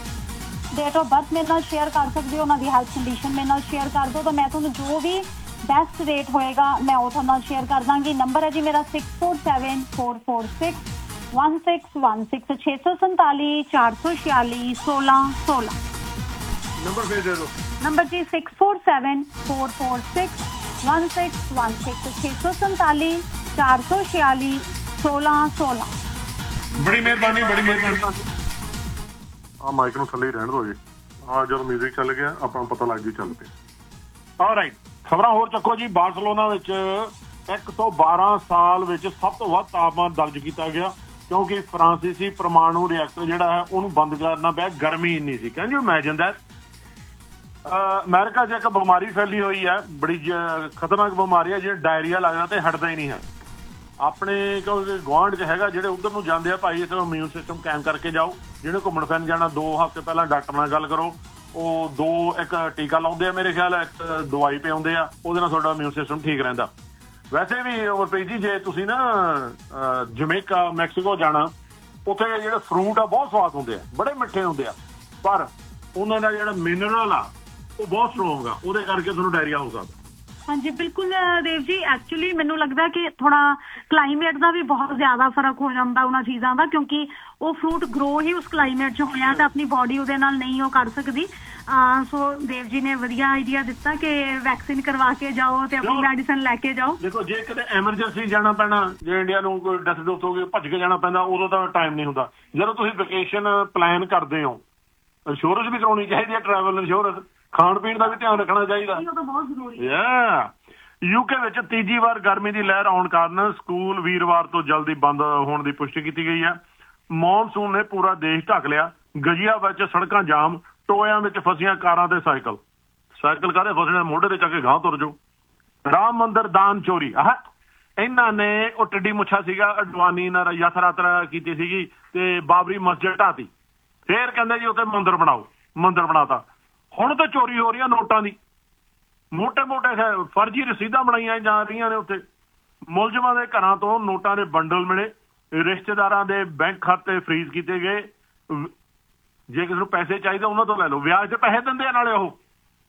date of birth ਮੇਰੇ ਨਾਲ ਸ਼ੇਅਰ ਕਰ ਸਕਦੇ ਹੋ ਉਹਨਾਂ ਦੀ ਹੈਲਥ ਕੰਡੀਸ਼ਨ ਮੇਰੇ ਨਾਲ ਸ਼ੇਅਰ ਕਰ ਦਿਓ ਤਾਂ ਮੈਂ ਤੁਹਾਨੂੰ ਜੋ ਵੀ ਬੈਸਟ ਰੇਟ ਹੋਏਗਾ ਮੈਂ ਉਹ ਤੁਹਾਡੇ ਨਾਲ ਸ਼ੇਅਰ ਕਰ ਦਾਂਗੀ ਨੰਬਰ ਹੈ ਜੀ ਮੇਰਾ six four seven four four six one six one six ਛੇ ਸੌ ਸੰਤਾਲੀ ਚਾਰ ਸੌ ਛਿਆਲੀ ਸੋਲਾਂ ਸੋਲਾਂ ਨੰਬਰ ਫੇਰ ਦੇ ਦਿਓ number G six four seven four four six one six one six ਛੇ ਸੌ ਸੰਤਾਲੀ ਚਾਰ ਸੌ ਛਿਆਲੀ ਸੋਲਾਂ ਸੋਲਾਂ ਬੜੀ ਮਿਹਰਬਾਨੀ ਬੜੀ ਮਿਹਰਬਾਨੀ ਆ ਮਾਈਕ ਨੂੰ ਥੱਲੇ ਹੀ ਰਹਿਣ ਦਿਓ ਜੀ ਆ ਜਦੋਂ ਮਿਊਜ਼ਿਕ ਚੱਲ ਗਿਆ ਆਪਾਂ ਨੂੰ ਪਤਾ ਲੱਗ ਜੂ ਚੱਲ ਪਿਆ ਆਲਰਾਈਟ ਖਬਰਾਂ ਹੋਰ ਚੱਕੋ ਜੀ ਬਾਰਸਲੋਨਾ ਵਿੱਚ ਇੱਕ ਸੌ ਬਾਰਾਂ ਸਾਲ ਵਿੱਚ ਸਭ ਤੋਂ ਵੱਧ ਤਾਪਮਾਨ ਦਰਜ ਕੀਤਾ ਗਿਆ ਕਿਉਂਕਿ ਫਰਾਂਸੀਸੀ ਪਰਮਾਣੂ ਰਿਐਕਟਰ ਜਿਹੜਾ ਹੈ ਉਹਨੂੰ ਬੰਦ ਕਰਨਾ ਪਿਆ ਗਰਮੀ ਇੰਨੀ ਸੀ can you imagine that America 'ਚ ਇੱਕ ਬਿਮਾਰੀ ਫੈਲੀ ਹੋਈ ਹੈ ਬੜੀ ਖਤਰਨਾਕ ਬਿਮਾਰੀ ਹੈ ਜਿਹੜੀ ਡਾਇਰੀਆ ਲੱਗਦਾ ਤੇ ਹਟਦਾ ਹੀ ਨਹੀਂ ਹੈ ਆਪਣੇ ਕਿਉਂਕਿ ਗੁਆਂਢ 'ਚ ਹੈਗਾ ਜਿਹੜੇ ਉੱਧਰ ਨੂੰ ਜਾਂਦੇ ਆ ਭਾਈ ਇੱਥੇ ਇਮਿਊਨ ਸਿਸਟਮ ਕਾਇਮ ਕਰਕੇ ਜਾਓ ਜਿਹੜੇ ਘੁੰਮਣ ਫਿਰਨ ਜਾਣਾ ਦੋ ਹਫ਼ਤੇ ਪਹਿਲਾਂ ਡਾਕਟਰ ਨਾਲ ਗੱਲ ਕਰੋ ਉਹ ਦੋ ਇੱਕ ਟੀਕਾ ਲਾਉਂਦੇ ਆ ਮੇਰੇ ਖਿਆਲ ਇੱਕ ਦਵਾਈ ਪਿਆਉਂਦੇ ਆ ਉਹਦੇ ਨਾਲ ਤੁਹਾਡਾ ਇਮਿਊਨ ਸਿਸਟਮ ਠੀਕ ਰਹਿੰਦਾ ਵੈਸੇ ਵੀ ਉਮਰਪ੍ਰੀਤ ਜੀ ਜੇ ਤੁਸੀਂ ਨਾ ਜਮੈਕਾ ਮੈਕਸੀਕੋ ਜਾਣਾ ਉੱਥੇ ਜਿਹੜੇ ਫਰੂਟ ਆ ਬਹੁਤ ਸਵਾਦ ਹੁੰਦੇ ਆ ਬੜੇ ਮਿੱਠੇ ਹੁੰਦੇ ਆ ਪਰ ਉਹਨਾਂ ਦਾ ਜਿਹੜਾ ਮਿਨਰਲ ਆ ਉਹ ਬਹੁਤ ਸਟਰੋਂਗ ਆ ਉਹਦੇ ਕਰਕੇ ਤੁਹਾਨੂੰ ਡਾਇਰੀਆ ਹੋ ਸਕਦਾ ਹਾਂਜੀ ਬਿਲਕੁਲ ਦੇਵ ਜੀ ਐਕਚੁਅਲੀ ਮੈਨੂੰ ਲੱਗਦਾ ਕਿ ਥੋੜਾ ਕਲਾਈਮੇਟ ਦਾ ਵੀ ਬਹੁਤ ਜ਼ਿਆਦਾ ਫਰਕ ਹੋ ਜਾਂਦਾ ਉਹਨਾਂ ਚੀਜ਼ਾਂ ਦਾ ਕਿਉਂਕਿ ਉਹ ਫਰੂਟ ਗਰੋ ਹੀ ਉਸ ਕਲਾਈਮੇਟ 'ਚ ਹੋਇਆ ਤਾਂ ਆਪਣੀ ਬੋਡੀ ਉਹਦੇ ਨਾਲ ਨਹੀਂ ਉਹ ਕਰ ਸਕਦੀ ਸੋ ਦੇਵ ਜੀ ਨੇ ਵਧੀਆ ਆਈਡੀਆ ਦਿੱਤਾ ਕਿ ਵੈਕਸੀਨ ਕਰਵਾ ਕੇ ਜਾਓ ਤੇ ਆਪਣੀ ਮੈਡੀਸਨ ਲੈ ਕੇ ਜਾਓ ਦੇਖੋ ਜੇ ਕਿਤੇ ਐਮਰਜੈਂਸੀ ਜਾਣਾ ਪੈਣਾ ਜੇ ਇੰਡੀਆ ਨੂੰ ਕੋਈ ਡੈਥ ਡੁੱਥ ਹੋ ਗਈ ਭੱਜ ਕੇ ਜਾਣਾ ਪੈਂਦਾ ਉਦੋਂ ਤਾਂ ਟਾਈਮ ਨਹੀਂ ਹੁੰਦਾ ਜਦੋਂ ਤੁਸੀਂ ਵੈਕੇਸ਼ਨ ਪਲਾਨ ਕਰਦੇ ਹੋ ਇੰਸ਼ੋਰੈਂਸ ਵੀ ਕਰਾਉਣੀ ਚਾਹੀਦੀ ਹੈ ਟਰੈਵਲ ਇੰਸ਼ੋਰੈਂਸ ਖਾਣ ਪੀਣ ਦਾ ਵੀ ਧਿਆਨ ਰੱਖਣਾ ਚਾਹੀਦਾ ਬਹੁਤ ਜ਼ਰੂਰੀ ਹੈ ਯੂਕੇ ਵਿੱਚ ਤੀਜੀ ਵਾਰ ਗਰਮੀ ਦੀ ਲਹਿਰ ਆਉਣ ਕਾਰਨ ਸਕੂਲ ਵੀਰਵਾਰ ਤੋਂ ਜਲਦੀ ਬੰਦ ਹੋਣ ਦੀ ਪੁਸ਼ਟੀ ਕੀਤੀ ਗਈ ਹੈ ਮੌਨਸੂਨ ਨੇ ਪੂਰਾ ਦੇਸ਼ ਢੱਕ ਲਿਆ ਗਜੀਆ ਵਿੱਚ ਸੜਕਾਂ ਜਾਮ ਟੋਇਆਂ ਵਿੱਚ ਫਸੀਆਂ ਕਾਰਾਂ ਤੇ ਸਾਈਕਲ ਸਾਈਕਲ ਕਾਹਦੇ ਫਸਣੇ ਮੋਢੇ ਤੇ ਚੱਕ ਕੇ ਗਾਂਹ ਤੁਰ ਜਾਓ ਰਾਮ ਮੰਦਿਰ ਦਾਨ ਚੋਰੀ ਆਹ ਇਹਨਾਂ ਨੇ ਉਹ ਟਿੱਡੀ ਮੁੱਛਾ ਸੀਗਾ ਅਡਵਾਨੀ ਨਾਲ ਯਾਤਰਾ ਕੀਤੀ ਸੀਗੀ ਤੇ ਬਾਬਰੀ ਮਸਜਿਦ ਢਾਤੀ ਫੇਰ ਕਹਿੰਦੇ ਜੀ ਉੱਥੇ ਮੰਦਿਰ ਬਣਾਓ ਮੰਦਿਰ ਬਣਾਤਾ ਹੁਣ ਤਾਂ ਚੋਰੀ ਹੋ ਰਹੀ ਆ ਨੋਟਾਂ ਦੀ ਮੋਟੇ ਮੋਟੇ ਫਰਜ਼ੀ ਰਸੀਦਾਂ ਬਣਾਈਆਂ ਜਾ ਰਹੀਆਂ ਨੇ ਉੱਥੇ ਮੁਲਜ਼ਮਾਂ ਦੇ ਘਰਾਂ ਤੋਂ ਨੋਟਾਂ ਦੇ ਬੰਡਲ ਮਿਲੇ ਰਿਸ਼ਤੇਦਾਰਾਂ ਦੇ ਬੈਂਕ ਖਾਤੇ ਫਰੀਜ਼ ਕੀਤੇ ਗਏ ਜੇ ਕਿਸੇ ਨੂੰ ਪੈਸੇ ਚਾਹੀਦੇ ਉਹਨਾਂ ਤੋਂ ਲੈ ਲਓ ਵਿਆਜ ਤੇ ਪੈਸੇ ਦਿੰਦੇ ਆ ਨਾਲੇ ਉਹ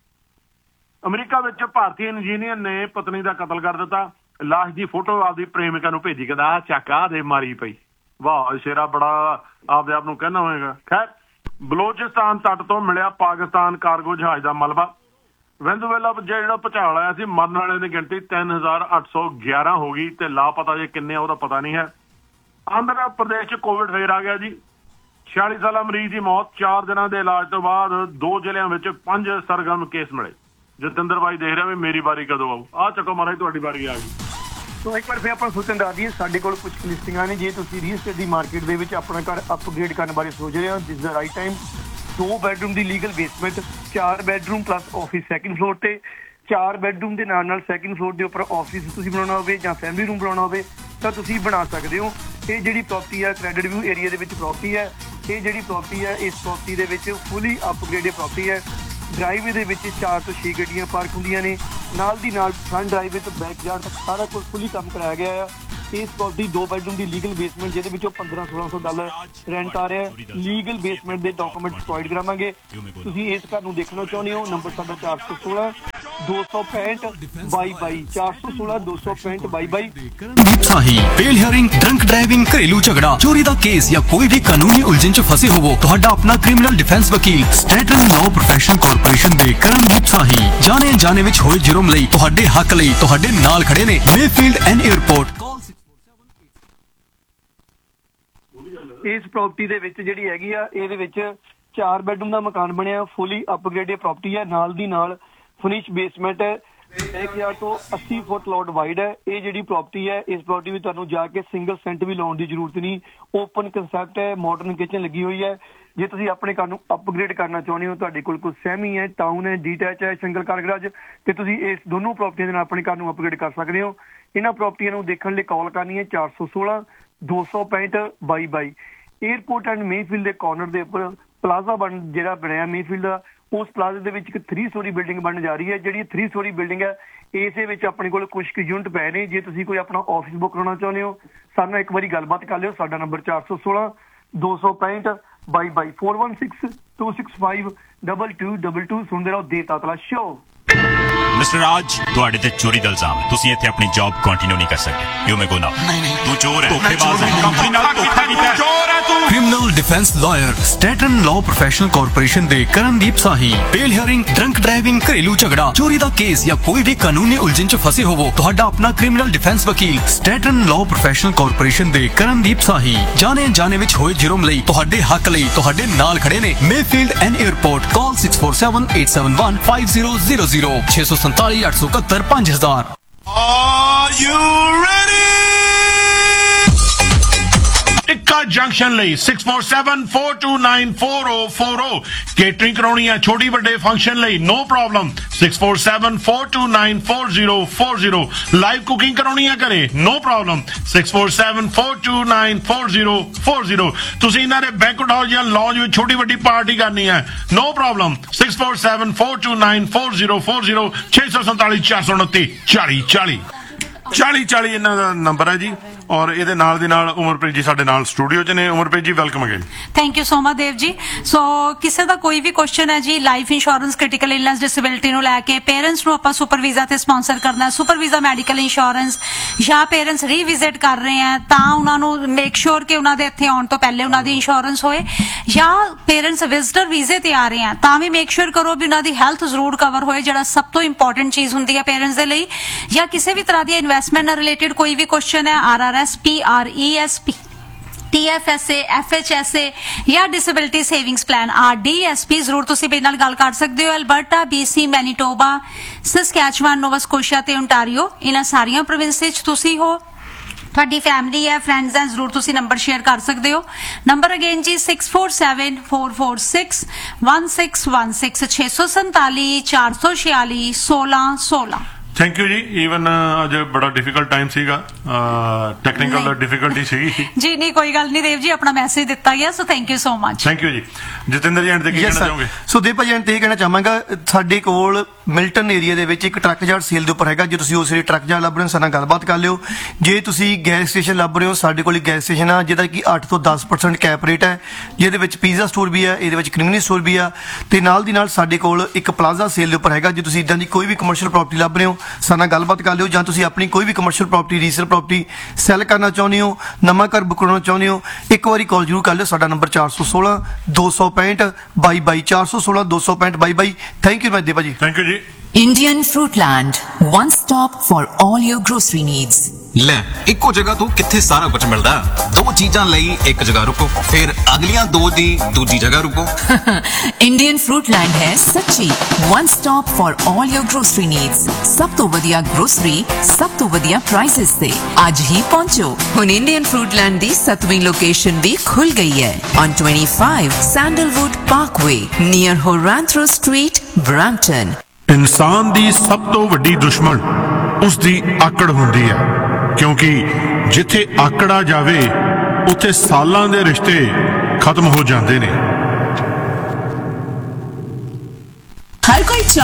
ਅਮਰੀਕਾ ਵਿੱਚ ਭਾਰਤੀ ਇੰਜੀਨੀਅਰ ਨੇ ਪਤਨੀ ਦਾ ਕਤਲ ਕਰ ਦਿੱਤਾ ਲਾਸ਼ ਦੀ ਫੋਟੋ ਆਪਦੀ ਪ੍ਰੇਮਿਕਾ ਨੂੰ ਭੇਜੀ ਕਹਿੰਦਾ ਆਹ ਚੱਕ ਆਹ ਦੇ ਮਾਰੀ ਪਈ ਵਾਹ ਸ਼ੇਰਾ ਬੜਾ ਆਪਦੇ ਆਪ ਨੂੰ ਕਹਿਣਾ ਹੋਏਗਾ ਖੈਰ ਬਲੋਚਿਸਤਾਨ ਤੱਟ ਤੋਂ ਮਿਲਿਆ ਪਾਕਿਸਤਾਨ ਕਾਰਗੋ ਜਹਾਜ਼ ਦਾ ਮਲਬਾ ਵੈਨਜ਼ੂਏਲਾ ਜਿਹੜਾ ਭੁਚਾਲ ਆਇਆ ਸੀ ਮਰਨ ਵਾਲਿਆਂ ਦੀ ਗਿਣਤੀ ਤਿੰਨ ਹਜ਼ਾਰ ਅੱਠ ਸੌ ਗਿਆਰਾਂ ਹੋ ਗਈ ਤੇ ਲਾਪਤਾ ਜੇ ਕਿੰਨੇ ਉਹਦਾ ਪਤਾ ਨਹੀਂ ਹੈ ਆਂਧਰਾ ਪ੍ਰਦੇਸ਼ 'ਚ ਕੋਵਿਡ ਫੇਰ ਆ ਗਿਆ ਜੀ छियाली साला मरीज की मौत, चार दिनों के इलाज तो बाद दो जिलों में पांच सरगर्म केस मिले। जतिंदर भाई देख रहा भी मेरी बारी कदों आऊ। आ चको महाराज तुहाडी बारी आ गई। तो एक बार फिर आप सोचन दस दईए साडे कोल कुछ लिस्टिंगां ने, जे तुसीं रील एस्टेट दी मार्केट दे विच अपना घर अपग्रेड करने बारे सोच रहे हो, दिस द राइट टाइम। दो बैडरूम दी लीगल बेसमेंट, चार bedroom plus office second floor ते, चार बैडरूम दे नाल नाल सैकंड फ्लोर दे उपर ऑफिस तुसीं बनाउणा होवे जां फैमिली रूम बनाउणा होवे तां तुसीं बना सकदे हो। ਇਹ ਜਿਹੜੀ ਪ੍ਰਾਪਰਟੀ ਹੈ ਕ੍ਰੈਡਿਟ ਵਿਊ ਏਰੀਆ ਦੇ ਵਿੱਚ ਪ੍ਰਾਪਰਟੀ ਹੈ। ਇਹ ਜਿਹੜੀ ਪ੍ਰਾਪਰਟੀ ਹੈ ਇਸ ਪ੍ਰਾਪਰਟੀ ਦੇ ਵਿੱਚ ਫੁੱਲੀ ਅਪਗ੍ਰੇਡਡ ਪ੍ਰਾਪਰਟੀ ਹੈ। ਡਰਾਈਵੇ ਦੇ ਵਿੱਚ ਚਾਰ ਤੋਂ ਛੇ ਗੱਡੀਆਂ ਪਾਰਕ ਹੁੰਦੀਆਂ ਨੇ, ਨਾਲ ਦੀ ਨਾਲ ਫਰੰਟ ਡਰਾਈਵੇ ਤੋਂ ਬੈਕ ਯਾਰਡ ਤੱਕ ਸਾਰਾ ਕੁਝ ਫੁੱਲੀ ਕੰਮ ਕਰਾਇਆ ਗਿਆ ਆ। ਇਸ ਪ੍ਰਾਪਰਟੀ ਦੋ ਬੈਡਰੂਮ ਦੀ ਲੀਗਲ ਬੇਸਮੈਂਟ ਜਿਹਦੇ ਵਿੱਚੋਂ ਪੰਦਰਾਂ ਸੋਲਾਂ ਸੌ ਡਾਲਰ ਰੈਂਟ ਆ ਰਿਹਾ ਹੈ। ਲੀਗਲ ਬੇਸਮੈਂਟ ਦੇ ਡਾਕੂਮੈਂਟ ਪ੍ਰੋਵਾਈਡ ਕਰਾਵਾਂਗੇ। ਤੁਸੀਂ ਇਸ ਘਰ ਨੂੰ ਦੇਖਣਾ ਚਾਹੁੰਦੇ ਹੋ, ਨੰਬਰ ਸਾਡਾ ਚਾਰ ਸੌ ਸੋਲਾਂ ਦੋ ਸੌ ਪੈਂਹਠ ਬਾਈ ਬਾਈ, ਚਾਰ ਸੌ ਸੋਲਾਂ ਦੋ ਸੌ ਪੈਂਹਠ ਬਾਈ ਬਾਈ। ਸਾਹੀ ਬੇਲ ਹੀਅਰਿੰਗ, ਡਰੰਕ ਡਰਾਈਵਿੰਗ, ਘਰੇਲੂ ਝਗੜਾ, ਚੋਰੀ ਦਾ ਕੇਸ ਜਾਂ ਕੋਈ ਵੀ ਕਾਨੂੰਨੀ ਉਲਝਣ 'ਚ ਫਸੇ ਹੋਵੋ, ਤੁਹਾਡਾ ਆਪਣਾ ਕ੍ਰਿਮੀਨਲ ਡਿਫੈਂਸ ਵਕੀਲ ਸਟ੍ਰੈਟਨ ਲਾਅ ਪ੍ਰੋਫੈਸ਼ਨਲ ਕਾਰਪੋਰੇਸ਼ਨ ਦੇ ਕਰਮਜੀਤ ਸਾਹੀ ਜਾਣੇ ਜਾਣੇ ਵਿੱਚ ਹੋਏ ਜੁਰਮ ਲਈ ਤੁਹਾਡੇ ਹੱਕ ਲਈ ਤੁਹਾਡੇ ਨਾਲ ਖੜੇ ਨੇ। Mayfield and airport. ਇਸ ਪ੍ਰਾਪਰਟੀ ਦੇ ਵਿੱਚ ਜਿਹੜੀ ਹੈਗੀ ਆ ਇਹਦੇ ਵਿੱਚ ਚਾਰ ਬੈਡਰੂਮ ਦਾ ਮਕਾਨ ਬਣਿਆ, ਫੁੱਲੀ ਅਪਗ੍ਰੇਡਡ ਪ੍ਰਾਪਰਟੀ ਹੈ। ਨਾਲ ਦੀ ਨਾਲ ਫਿਨਿਸ਼ ਬੇਸਮੈਂਟ ਹੈ, ਇੱਕ ਹਜ਼ਾਰ ਤੋਂ अस्सी ਫੁੱਟ ਲੋਟ ਵਾਈਡ ਹੈ। ਇਹ ਜਿਹੜੀ ਪ੍ਰਾਪਰਟੀ ਹੈ ਇਸ ਪ੍ਰਾਪਰਟੀ ਵਿੱਚ ਤੁਹਾਨੂੰ ਜਾ ਕੇ ਸਿੰਗਲ ਸੈਂਟ ਵੀ ਲਾਉਣ ਦੀ ਜ਼ਰੂਰਤ ਨਹੀਂ। ਓਪਨ ਕੰਸੈਪਟ ਹੈ, ਮਾਡਰਨ ਕਿਚਨ ਲੱਗੀ ਹੋਈ ਹੈ। ਜੇ ਤੁਸੀਂ ਆਪਣੇ ਘਰ ਨੂੰ ਅਪਗ੍ਰੇਡ ਕਰਨਾ ਚਾਹੁੰਦੇ ਹੋ, ਤੁਹਾਡੇ ਕੋਲ ਕੋਈ ਸੈਮੀ ਹੈ, ਟਾਊਨ ਹੈ, ਡੀਟੈਚ ਹੈ, ਸਿੰਗਲ ਕਾਰ ਗਰਾਜ, ਤੇ ਤੁਸੀਂ ਇਸ ਦੋਨੋਂ ਪ੍ਰਾਪਰਟੀਆਂ ਦੇ ਨਾਲ ਆਪਣੇ ਘਰ ਨੂੰ ਅਪਗ੍ਰੇਡ ਕਰ ਸਕਦੇ ਹੋ। ਇਹਨਾਂ ਪ੍ਰਾਪਰਟੀਆਂ ਨੂੰ ਦੇਖਣ ਲਈ ਕਾਲ ਕਰਨੀ ਹੈ ਚਾਰ ਸੌ ਸੋਲਾਂ ਦੋ ਸੌ ਪੈਂਹਠ ਬਾਈ ਬਾਈ। ਏਅਰਪੋਰਟ ਐਂਡ ਮੇਫੀਲਡ ਦੇ ਕਾਰਨਰ ਦੇ ਉੱਪਰ ਪਲਾਜ਼ਾ ਬਣ ਜਿਹੜਾ ਬਣਿਆ ਮੇਫੀਲਡ ਦਾ, ਉਸ ਪਲਾਜ਼ੇ ਦੇ ਵਿੱਚ ਇੱਕ ਥ੍ਰੀ ਸਟੋਰੀ ਬਿਲਡਿੰਗ ਬਣਨ ਜਾ ਰਹੀ ਹੈ। ਜਿਹੜੀ ਥ੍ਰੀ ਸਟੋਰੀ ਬਿਲਡਿੰਗ ਹੈ ਇਸੇ ਵਿੱਚ ਆਪਣੇ ਕੋਲ ਕੁਝ ਕੁ ਯੂਨਿਟ ਪਏ ਨੇ। ਜੇ ਤੁਸੀਂ ਕੋਈ ਆਪਣਾ ਆਫਿਸ ਬੁੱਕ ਕਰਾਉਣਾ ਚਾਹੁੰਦੇ ਹੋ, ਸਾਡੇ ਨਾਲ ਇੱਕ ਵਾਰੀ ਗੱਲਬਾਤ ਕਰ ਲਿਓ। ਸਾਡਾ ਨੰਬਰ ਚਾਰ ਸੌ ਸੋਲਾਂ ਦੋ ਸੌ ਪੈਂਹਠ ਬਾਈ ਬਾਈ, four one six two six five double two double two. ਸੁਣਦੇ ਰਹੋ ਦੇ ਤਾਤਲਾ ਸ਼ੋ। मिस्टर राज, ਤੁਹਾਡੇ ਤੇ ਚੋਰੀ ਦਾ ਇਲਜ਼ਾਮ ਹੈ। ਤੁਸੀਂ ਇੱਥੇ ਆਪਣੀ ਜੌਬ ਕੰਟੀਨਿਊ ਨਹੀਂ ਕਰ ਸਕਦੇ। ਯੂ ਮੇ ਗੋ ਨਾਓ। ਨਹੀਂ ਨਹੀਂ, ਤੂੰ ਚੋਰ ਹੈ, ਧੋਖੇਬਾਜ਼ ਹੈ, ਕੰਪਨੀ ਨਾਲ ਧੋਖਾ ਕੀਤਾ ਹੈ, ਚੋਰ ਹੈ ਤੂੰ। Criminal defence lawyer ਸਟ੍ਰੈਟਨ law professional corporation ਦੇ ਕਰਮਦੀਪ ਸਾਹੀ ਬੇਲ ਹੀਅਰਿੰਗ, ਡਰੰਕ ਡਰਾਈਵਿੰਗ, ਘਰੇਲੂ ਝਗੜਾ, ਚੋਰੀ ਦਾ ਕੇਸ ਜਾਂ ਕੋਈ ਵੀ ਕਾਨੂੰਨੀ ਉਲਝਣ 'ਚ ਫਸੇ ਹੋਵੋ, ਤੁਹਾਡਾ ਆਪਣਾ ਕ੍ਰਿਮੀਨਲ ਡਿਫੈਂਸ ਵਕੀਲ ਸਟ੍ਰੈਟਨ ਲਾਅ ਪ੍ਰੋਫੈਸ਼ਨਲ ਕਾਰਪੋਰੇਸ਼ਨ ਦੇ ਕਰਮਦੀਪ ਸਾਹੀ ਜਾਣੇ ਜਾਣੇ ਵਿੱਚ ਹੋਏ ਜੁਰਮ ਲਈ ਤੁਹਾਡੇ ਹੱਕ ਲਈ ਤੁਹਾਡੇ ਨਾਲ ਖੜੇ ਨੇ। Mayfield and airport. Call six four seven eight seven one five zero zero zero ਛੇ ਸੌ ਸੰਤਾਲੀ ਅੱਠ ਸੌ ਇਕਹੱਤਰ ਪੰਜ ਹਜ਼ਾਰ। Are you ready? Tikka junction ਲਈ six four seven four two nine four zero four zero. Catering ਕਰਾਉਣੀ ਹੈ ਛੋਟੀ ਵੱਡੇ ਫੰਕਸ਼ਨ ਲਈ, no problem. Six four seven four two nine four zero four zero. Live cooking ਕਰਾਉਣੀ ਹੈ ਘਰੇ, no problem. Six four seven four two nine four zero four zero. ਤੁਸੀਂ ਇਹਨਾਂ ਦੇ ਬੈਂਕਟ ਹਾਲ ਜਾਂ ਲੌਂਜ ਵਿੱਚ ਛੋਟੀ ਵੱਡੀ ਪਾਰਟੀ ਕਰਨੀ ਹੈ, no problem. Six four seven four two nine four zero four zero ਛੇ ਸੌ ਸੰਤਾਲੀ ਚਾਰ ਸੌ ਉਨੱਤੀ ਚਾਲੀ ਚਾਲੀ ਚਾਲੀ ਚਾਲੀ ਇਹਨਾਂ ਦਾ ਨੰਬਰ ਹੈ ਜੀ। ਔਰ ਇਹਦੇ ਨਾਲ ਦੇ ਨਾਲ ਉਮਰਪ੍ਰੀਤ ਜੀ ਸਾਡੇ ਨਾਲ ਸਟੂਡੀਓ 'ਚ ਨੇ। ਉਮਰਪ੍ਰੀਤ ਜੀ welcome again. Thank you so much Dev ji. ਸੋ ਕਿਸੇ ਦਾ ਕੋਈ ਵੀ ਕੁਐਸਚਨ ਹੈ ਜੀ life insurance, critical illness, disability ਨੂੰ ਲੈ ਕੇ, ਪੇਰੈਂਟਸ ਨੂੰ ਆਪਾਂ ਸੁਪਰ ਵੀਜ਼ਾ ਤੇ ਸਪਾਂਸਰ ਕਰਨਾ, ਸੁਪਰ ਵੀਜ਼ਾ ਮੈਡੀਕਲ ਇੰਸ਼ੋਰੈਂਸ, ਜਾਂ ਪੇਰੈਂਟਸ ਰੀਵਿਜ਼ਿਟ ਕਰ ਰਹੇ ਆ ਤਾਂ ਉਹਨਾਂ ਨੂੰ ਮੇਕ ਸ਼ੋਰ ਕਿ ਉਹਨਾਂ ਦੇ ਇੱਥੇ ਆਉਣ ਤੋਂ ਪਹਿਲੇ ਉਹਨਾਂ ਦੀ ਇੰਸ਼ੋਰੈਂਸ ਹੋਏ, ਜਾਂ ਪੇਰੈਂਟਸ ਵਿਜ਼ਟਰ ਵੀਜ਼ੇ ਤੇ ਆ ਰਹੇ ਆ ਤਾਂ ਵੀ ਮੇਕ ਸ਼ੋਰ ਕਰੋ ਵੀ ਉਹਨਾਂ ਦੀ ਹੈਲਥ ਜ਼ਰੂਰ ਕਵਰ ਹੋਏ, ਜਿਹੜਾ ਸਭ ਤੋਂ ਇੰਪੋਰਟੈਂਟ ਚੀਜ਼ ਹੁੰਦੀ ਹੈ ਪੇਰੈਂਟਸ ਦੇ ਲਈ। ਜਾਂ ਕਿਸੇ ਵੀ ਤਰ੍ਹਾਂ ਦੀ ਇਨਵੈਸਟਮੈਂਟ ਨਾਲ ਰਿਲੇਟਡ ਕੋਈ ਵੀ ਕੁਐਸਚਨ ਹੈ, R R S, P R E S P, T F S A, F H S A ਜਾਂ disability savings plan, R D S P, ਜ਼ਰੂਰ ਤੁਸੀਂ ਮੇਰੇ ਨਾਲ ਗੱਲ ਕਰ ਸਕਦੇ ਹੋ। ਅਲਬਰਟਾ, ਬੀ ਸੀ, ਮੈਨੀਟੋਬਾ, ਸਸਕੈਚੁਆਨ, ਨੋਵਾ ਸਕੋਸ਼ੀਆ ਤੇ ਓਨਟਾਰੀਓ, ਇਹਨਾਂ ਸਾਰੀਆਂ ਪ੍ਰੋਵਿੰਸ ਵਿੱਚ ਤੁਸੀਂ ਹੋ, ਤੁਹਾਡੀ ਫੈਮਿਲੀ ਹੈ, ਫਰੈਂਡਸ ਹੈ, ਜ਼ਰੂਰ ਤੁਸੀਂ ਨੰਬਰ ਸ਼ੇਅਰ ਕਰ ਸਕਦੇ ਹੋ। Number again G six four seven four four six one six one six, ਛੇ ਸੌ ਸੰਤਾਲੀ ਚਾਰ ਸੌ ਛਿਆਲੀ ਸੋਲਾਂ ਸੋਲਾਂ। ਥੈਂਕ ਯੂ ਜੀ। ਈਵਨ ਅੱਜ ਬੜਾ ਡਿਫਿਕਲਟ ਟਾਈਮ ਸੀਗਾ, ਟੈਕਨੀਕਲ ਡਿਫਿਕਲਟੀ ਸੀਗੀ ਜੀ। ਨਹੀਂ ਕੋਈ ਗੱਲ ਨਹੀਂ ਦੇਵ ਜੀ, ਆਪਣਾ ਮੈਸੇਜ ਦਿੱਤਾ ਗਿਆ, so thank you so much. Thank you ਜੀ। ਜਤਿੰਦਰ ਜੀ ਐਂਡ ਤੇ ਕੀ ਕਹਿਣਾ ਚਾਹੋਗੇ? ਸੋ ਦੀਪ ਭਾਜੀ ਐਂਡ ਤੇ ਇਹ ਕਹਿਣਾ ਚਾਹਾਂਗਾ, ਸਾਡੇ ਕੋਲ ਮਿਲਟਨ ਏਰੀਆ ਦੇ ਵਿੱਚ ਇੱਕ ਟਰੱਕ ਯਾਰਡ ਸੇਲ ਦੇ ਉੱਪਰ ਹੈਗਾ। ਜੇ ਤੁਸੀਂ ਉਸ ਏਰੀਆ ਟਰੱਕ ਯਾਰਡ ਲੱਭ ਰਹੇ ਹੋ ਸਾਡੇ ਨਾਲ ਗੱਲਬਾਤ ਕਰ ਲਿਓ। ਜੇ ਤੁਸੀਂ ਗੈਸ ਸਟੇਸ਼ਨ ਲੱਭ ਰਹੇ ਹੋ, ਸਾਡੇ ਕੋਲ ਇੱਕ ਗੈਸ ਸਟੇਸ਼ਨ ਆ ਜਿਹਦਾ ਕਿ ਅੱਠ ਤੋਂ ਦਸ ਪਰਸੈਂਟ ਕੈਪ ਰੇਟ ਹੈ, ਜਿਹਦੇ ਵਿੱਚ ਪੀਜ਼ਾ ਸਟੋਰ ਵੀ ਆ, ਇਹਦੇ ਵਿੱਚ ਕ੍ਰਿਮੀਨਲ ਸਟੋਰ ਵੀ ਆ, ਤੇ ਨਾਲ ਦੀ ਨਾਲ ਸਾਡੇ ਕੋਲ ਇੱਕ ਪਲਾਜ਼ਾ ਸੇਲ ਦੇ ਉੱਪਰ ਹੈਗਾ। ਜੇ ਤੁਸੀਂ ਇਦਾਂ ਦੀ ਕੋਈ ਵੀ ਕਮਰਸ਼ੀਅਲ ਪ੍ਰਾਪਰਟੀ ਲੱਭ ਰਹੇ ਹੋ ਸਾਡੇ ਨਾਲ ਗੱਲਬਾਤ ਕਰ ਲਿਓ। ਜਾਂ ਤੁਸੀਂ ਆਪਣੀ ਕੋਈ ਵੀ commercial property, resale property cell ਕਰਨਾ ਚਾਹੁੰਦੇ ਹੋ, ਨਵਾਂ ਘਰ ਬੁੱਕ ਕਰਾਉਣਾ ਚਾਹੁੰਦੇ ਹੋ, ਇੱਕ ਵਾਰੀ ਕਾਲ ਜ਼ਰੂਰ ਕਰ ਲਿਓ। ਸਾਡਾ ਨੰਬਰ ਚਾਰ ਸੌ ਸੋਲਾਂ ਦੋ ਸੌ ਪੈਂਹਠ ਬਾਈ ਬਾਈ, ਚਾਰ ਸੌ ਸੋਲਾਂ ਦੋ ਸੌ ਪੈਂਹਠ ਬਾਈ ਬਾਈ। ਥੈਂਕ ਯੂ ਦੇਵਾ ਜੀ। ਥੈਂਕ ਯੂ ਜੀ। Indian Fruitland, one stop for all your grocery needs. ਲੈ ਇੱਕੋ ਜਗ੍ਹਾ ਤੋਂ ਕਿੱਥੇ ਸਾਰਾ ਕੁਝ ਮਿਲਦਾ। ਦੋ ਚੀਜ਼ਾਂ ਲਈ ਇੱਕ ਜਗ੍ਹਾ ਰੁਕੋ, ਫਿਰ ਅਗਲੀਆਂ ਦੋ ਦੀ ਦੂਜੀ ਜਗ੍ਹਾ ਰੁਕੋ। ਇੰਡੀਅਨ ਫਰੂਟਲੈਂਡ ਹੈ ਸੱਚੀ one stop for all your grocery needs. ਸਭ ਤੋਂ ਵਧੀਆ ਗਰੋਸਰੀ ਸਭ ਤੋਂ ਵਧੀਆ ਪ੍ਰਾਈसेस ਤੇ ਅੱਜ ਹੀ ਪਹੁੰਚੋ। ਹੁਣ ਇੰਡੀਅਨ ਫਰੂਟਲੈਂਡ ਦੀ ਸੱਤਵੀਂ ਲੋਕੇਸ਼ਨ ਵੀ ਖੁੱਲ ਗਈ ਹੈ on twenty-five sandalwood Parkway near ਹੋਰਾਂਥਰੋ street Brampton. ਇਨਸਾਨ ਦੀ ਸਭ ਤੋਂ ਵੱਡੀ ਦੁਸ਼ਮਣ ਉਸ ਦੀ ਆਕੜ ਹੁੰਦੀ ਹੈ, ਕਿਉਂਕਿ ਜਿੱਥੇ ਆਕੜ ਆ ਜਾਵੇ ਉੱਥੇ ਸਾਲਾਂ ਦੇ ਰਿਸ਼ਤੇ ਖਤਮ ਹੋ ਜਾਂਦੇ ਨੇ।